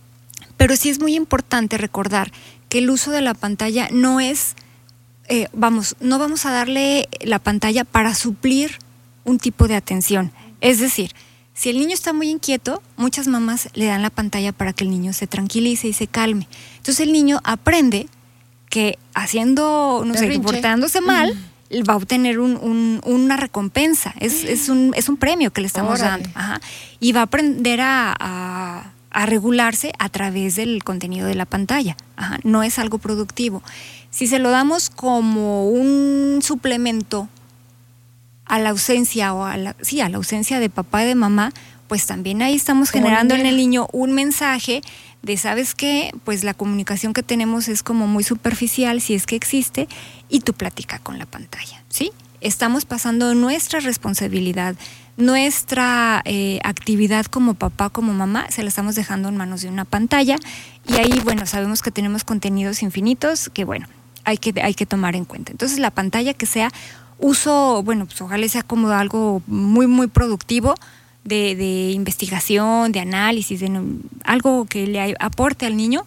Pero sí es muy importante recordar que el uso de la pantalla no es... Eh, vamos, no vamos a darle la pantalla para suplir un tipo de atención. Es decir, si el niño está muy inquieto, muchas mamás le dan la pantalla para que el niño se tranquilice y se calme. Entonces el niño aprende que haciendo, no sé, portándose mal, mm. va a obtener un, un, una recompensa. Es, es, un, es un premio que le estamos Órale. dando. Ajá. Y va a aprender a... a a regularse a través del contenido de la pantalla. Ajá, no es algo productivo. Si se lo damos como un suplemento a la ausencia o a la, sí, a la ausencia de papá y de mamá, pues también ahí estamos generando en el niño un mensaje de, ¿sabes qué? Pues la comunicación que tenemos es como muy superficial, si es que existe, y tú platica con la pantalla, ¿sí? Estamos pasando nuestra responsabilidad, nuestra eh, actividad como papá, como mamá, se la estamos dejando en manos de una pantalla y ahí, bueno, sabemos que tenemos contenidos infinitos que, bueno, hay que, hay que tomar en cuenta. Entonces, la pantalla que sea uso, bueno, pues ojalá sea como algo muy, muy productivo de, de investigación, de análisis, de no, algo que le aporte al niño,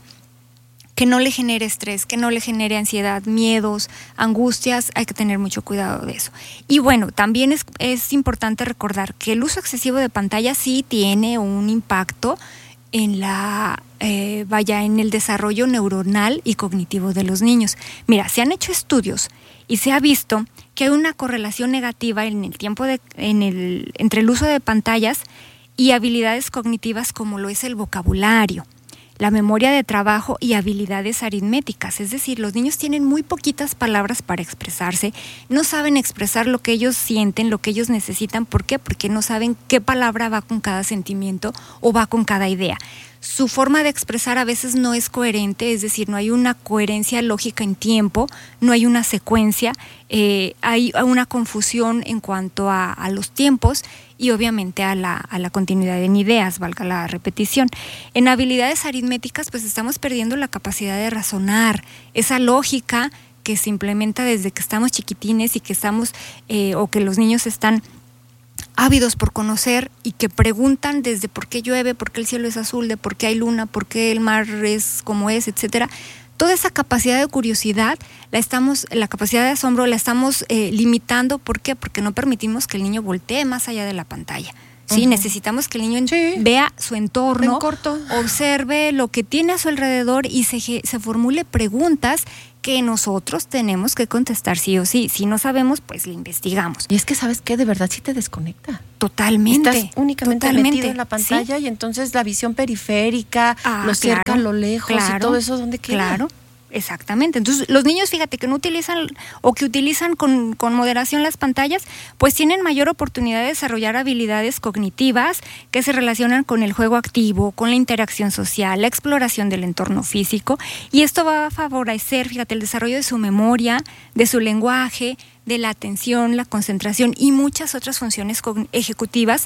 que no le genere estrés, que no le genere ansiedad, miedos, angustias, hay que tener mucho cuidado de eso. Y bueno, también es, es importante recordar que el uso excesivo de pantalla sí tiene un impacto en la, eh, vaya, en el desarrollo neuronal y cognitivo de los niños. Mira, se han hecho estudios y se ha visto que hay una correlación negativa en el tiempo de, en el, entre el uso de pantallas y habilidades cognitivas como lo es el vocabulario, la memoria de trabajo y habilidades aritméticas. Es decir, los niños tienen muy poquitas palabras para expresarse, no saben expresar lo que ellos sienten, lo que ellos necesitan. ¿Por qué? Porque no saben qué palabra va con cada sentimiento o va con cada idea. Su forma de expresar a veces no es coherente, es decir, no hay una coherencia lógica en tiempo, no hay una secuencia, eh, hay una confusión en cuanto a, a los tiempos y obviamente a la, a la continuidad en ideas, valga la repetición. En habilidades aritméticas, pues estamos perdiendo la capacidad de razonar, esa lógica que se implementa desde que estamos chiquitines y que estamos, eh, o que los niños están ávidos por conocer y que preguntan desde por qué llueve, por qué el cielo es azul, de por qué hay luna, por qué el mar es como es, etcétera. toda esa capacidad de curiosidad, la estamos, la capacidad de asombro la estamos eh, limitando. ¿Por qué? Porque no permitimos que el niño voltee más allá de la pantalla. Sí, uh-huh. Necesitamos que el niño sí. vea su entorno, observe lo que tiene a su alrededor y se, se formule preguntas que nosotros tenemos que contestar sí o sí. Si no sabemos, pues le investigamos. Y es que, ¿sabes qué? De verdad sí te desconecta. Totalmente. Estás únicamente totalmente. metido en la pantalla, ¿sí? Y entonces la visión periférica, ah, lo cerca, claro, lo lejos, claro, y todo eso, ¿dónde queda? Claro. Exactamente. Entonces, los niños, fíjate, que no utilizan o que utilizan con, con moderación las pantallas, pues tienen mayor oportunidad de desarrollar habilidades cognitivas que se relacionan con el juego activo, con la interacción social, la exploración del entorno físico, y esto va a favorecer, fíjate, el desarrollo de su memoria, de su lenguaje, de la atención, la concentración y muchas otras funciones ejecutivas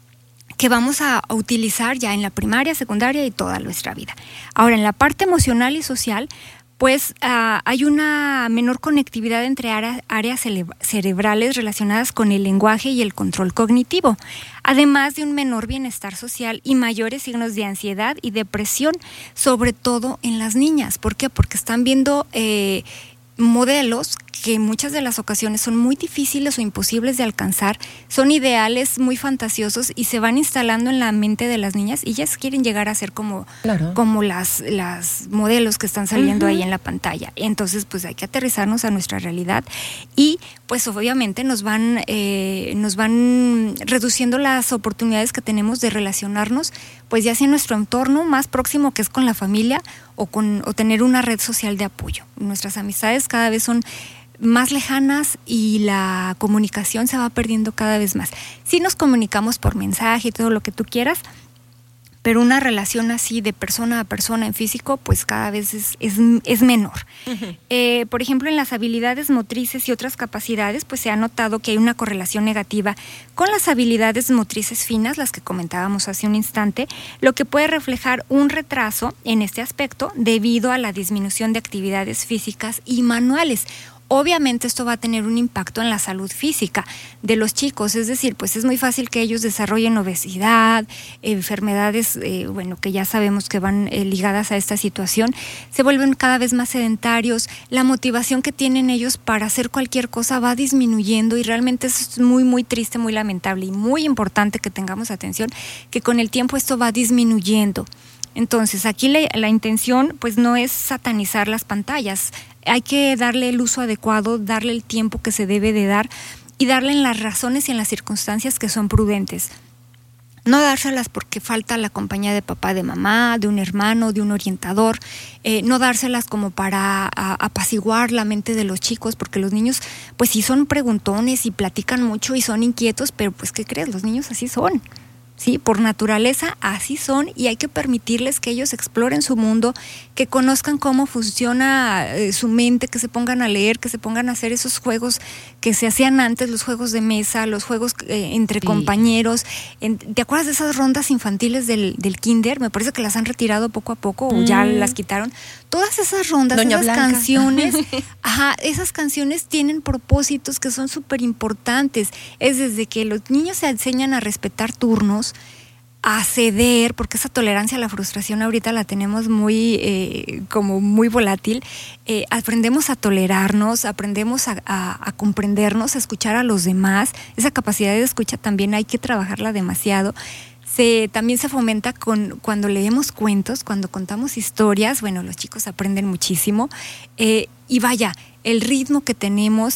que vamos a utilizar ya en la primaria, secundaria y toda nuestra vida. Ahora, en la parte emocional y social, pues uh, hay una menor conectividad entre áreas, áreas cerebrales relacionadas con el lenguaje y el control cognitivo, además de un menor bienestar social y mayores signos de ansiedad y depresión, sobre todo en las niñas. ¿Por qué? Porque están viendo eh, modelos que en muchas de las ocasiones son muy difíciles o imposibles de alcanzar, son ideales muy fantasiosos y se van instalando en la mente de las niñas y ellas quieren llegar a ser como, claro, como las, las modelos que están saliendo uh-huh. ahí en la pantalla. Entonces, pues hay que aterrizarnos a nuestra realidad y pues obviamente nos van, eh, nos van reduciendo las oportunidades que tenemos de relacionarnos, pues ya sea en nuestro entorno más próximo, que es con la familia, o, con, o tener una red social de apoyo. Nuestras amistades cada vez son más lejanas y la comunicación se va perdiendo cada vez más. Sí nos comunicamos por mensaje y todo lo que tú quieras, pero una relación así de persona a persona en físico, pues cada vez es, es, es menor. Uh-huh. Eh, por ejemplo, en las habilidades motrices y otras capacidades, pues se ha notado que hay una correlación negativa con las habilidades motrices finas, las que comentábamos hace un instante, lo que puede reflejar un retraso en este aspecto debido a la disminución de actividades físicas y manuales. Obviamente esto va a tener un impacto en la salud física de los chicos, es decir, pues es muy fácil que ellos desarrollen obesidad, enfermedades, eh, bueno, que ya sabemos que van eh, ligadas a esta situación, se vuelven cada vez más sedentarios, la motivación que tienen ellos para hacer cualquier cosa va disminuyendo y realmente es muy, muy triste, muy lamentable y muy importante que tengamos atención, que con el tiempo esto va disminuyendo. Entonces, aquí la, la intención pues no es satanizar las pantallas, hay que darle el uso adecuado, darle el tiempo que se debe de dar y darle en las razones y en las circunstancias que son prudentes. No dárselas porque falta la compañía de papá, de mamá, de un hermano, de un orientador, eh, no dárselas como para a, apaciguar la mente de los chicos, porque los niños pues sí son preguntones y platican mucho y son inquietos, pero pues ¿qué crees? Los niños así son. Sí, por naturaleza así son y hay que permitirles que ellos exploren su mundo, que conozcan cómo funciona eh, su mente, que se pongan a leer, que se pongan a hacer esos juegos que se hacían antes, los juegos de mesa, los juegos eh, entre sí. compañeros. En, ¿te acuerdas de esas rondas infantiles del, del kinder? Me parece que las han retirado poco a poco mm. o ya las quitaron. Todas esas rondas, Doña esas Blanca. canciones, ajá, esas canciones tienen propósitos que son súper importantes. Es desde que los niños se enseñan a respetar turnos, a ceder, porque esa tolerancia a la frustración ahorita la tenemos muy, eh, como muy volátil. Eh, aprendemos a tolerarnos, aprendemos a, a, a comprendernos, a escuchar a los demás. Esa capacidad de escucha también hay que trabajarla demasiado. Se, también se fomenta con, cuando leemos cuentos, cuando contamos historias, bueno, los chicos aprenden muchísimo. Eh, y vaya, el ritmo que tenemos,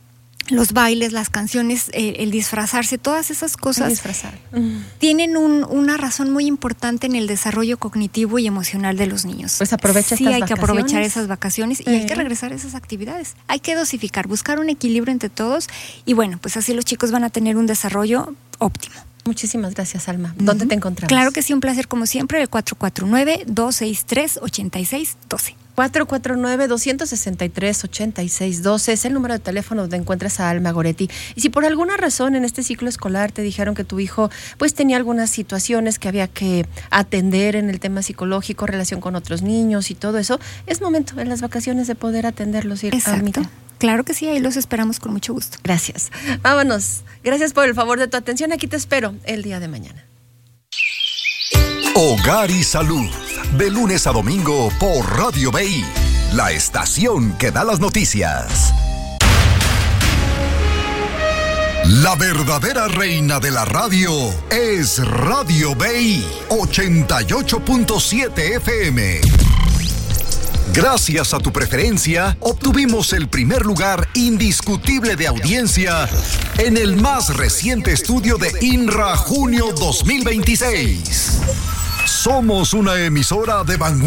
los bailes, las canciones, eh, el disfrazarse, todas esas cosas disfrazar. tienen un, una razón muy importante en el desarrollo cognitivo y emocional de los niños. Pues aprovecha sí, estas hay vacaciones. que aprovechar esas vacaciones y eh. hay que regresar a esas actividades. Hay que dosificar, buscar un equilibrio entre todos y bueno, pues así los chicos van a tener un desarrollo óptimo. Muchísimas gracias, Alma. ¿Dónde uh-huh. te encontramos? Claro que sí, un placer como siempre, el cuatro cuatro nueve, dos seis tres, ocho seis uno dos. cuatro cuatro nueve, dos seis tres, ocho seis uno dos es el número de teléfono donde encuentras a Alma Goretti. Y si por alguna razón en este ciclo escolar te dijeron que tu hijo pues tenía algunas situaciones que había que atender en el tema psicológico, relación con otros niños y todo eso, es momento en las vacaciones de poder atenderlos. Ir, Exacto. Almita. Claro que sí, ahí los esperamos con mucho gusto. Gracias. Vámonos. Gracias por el favor de tu atención. Aquí te espero el día de mañana. Hogar y Salud, de lunes a domingo por Radio B I. la estación que da las noticias. La verdadera reina de la radio es Radio B I ochenta y ocho punto siete F M. Gracias a tu preferencia, obtuvimos el primer lugar indiscutible de audiencia en el más reciente estudio de INRA Junio dos mil veintiséis. Somos una emisora de vanguardia.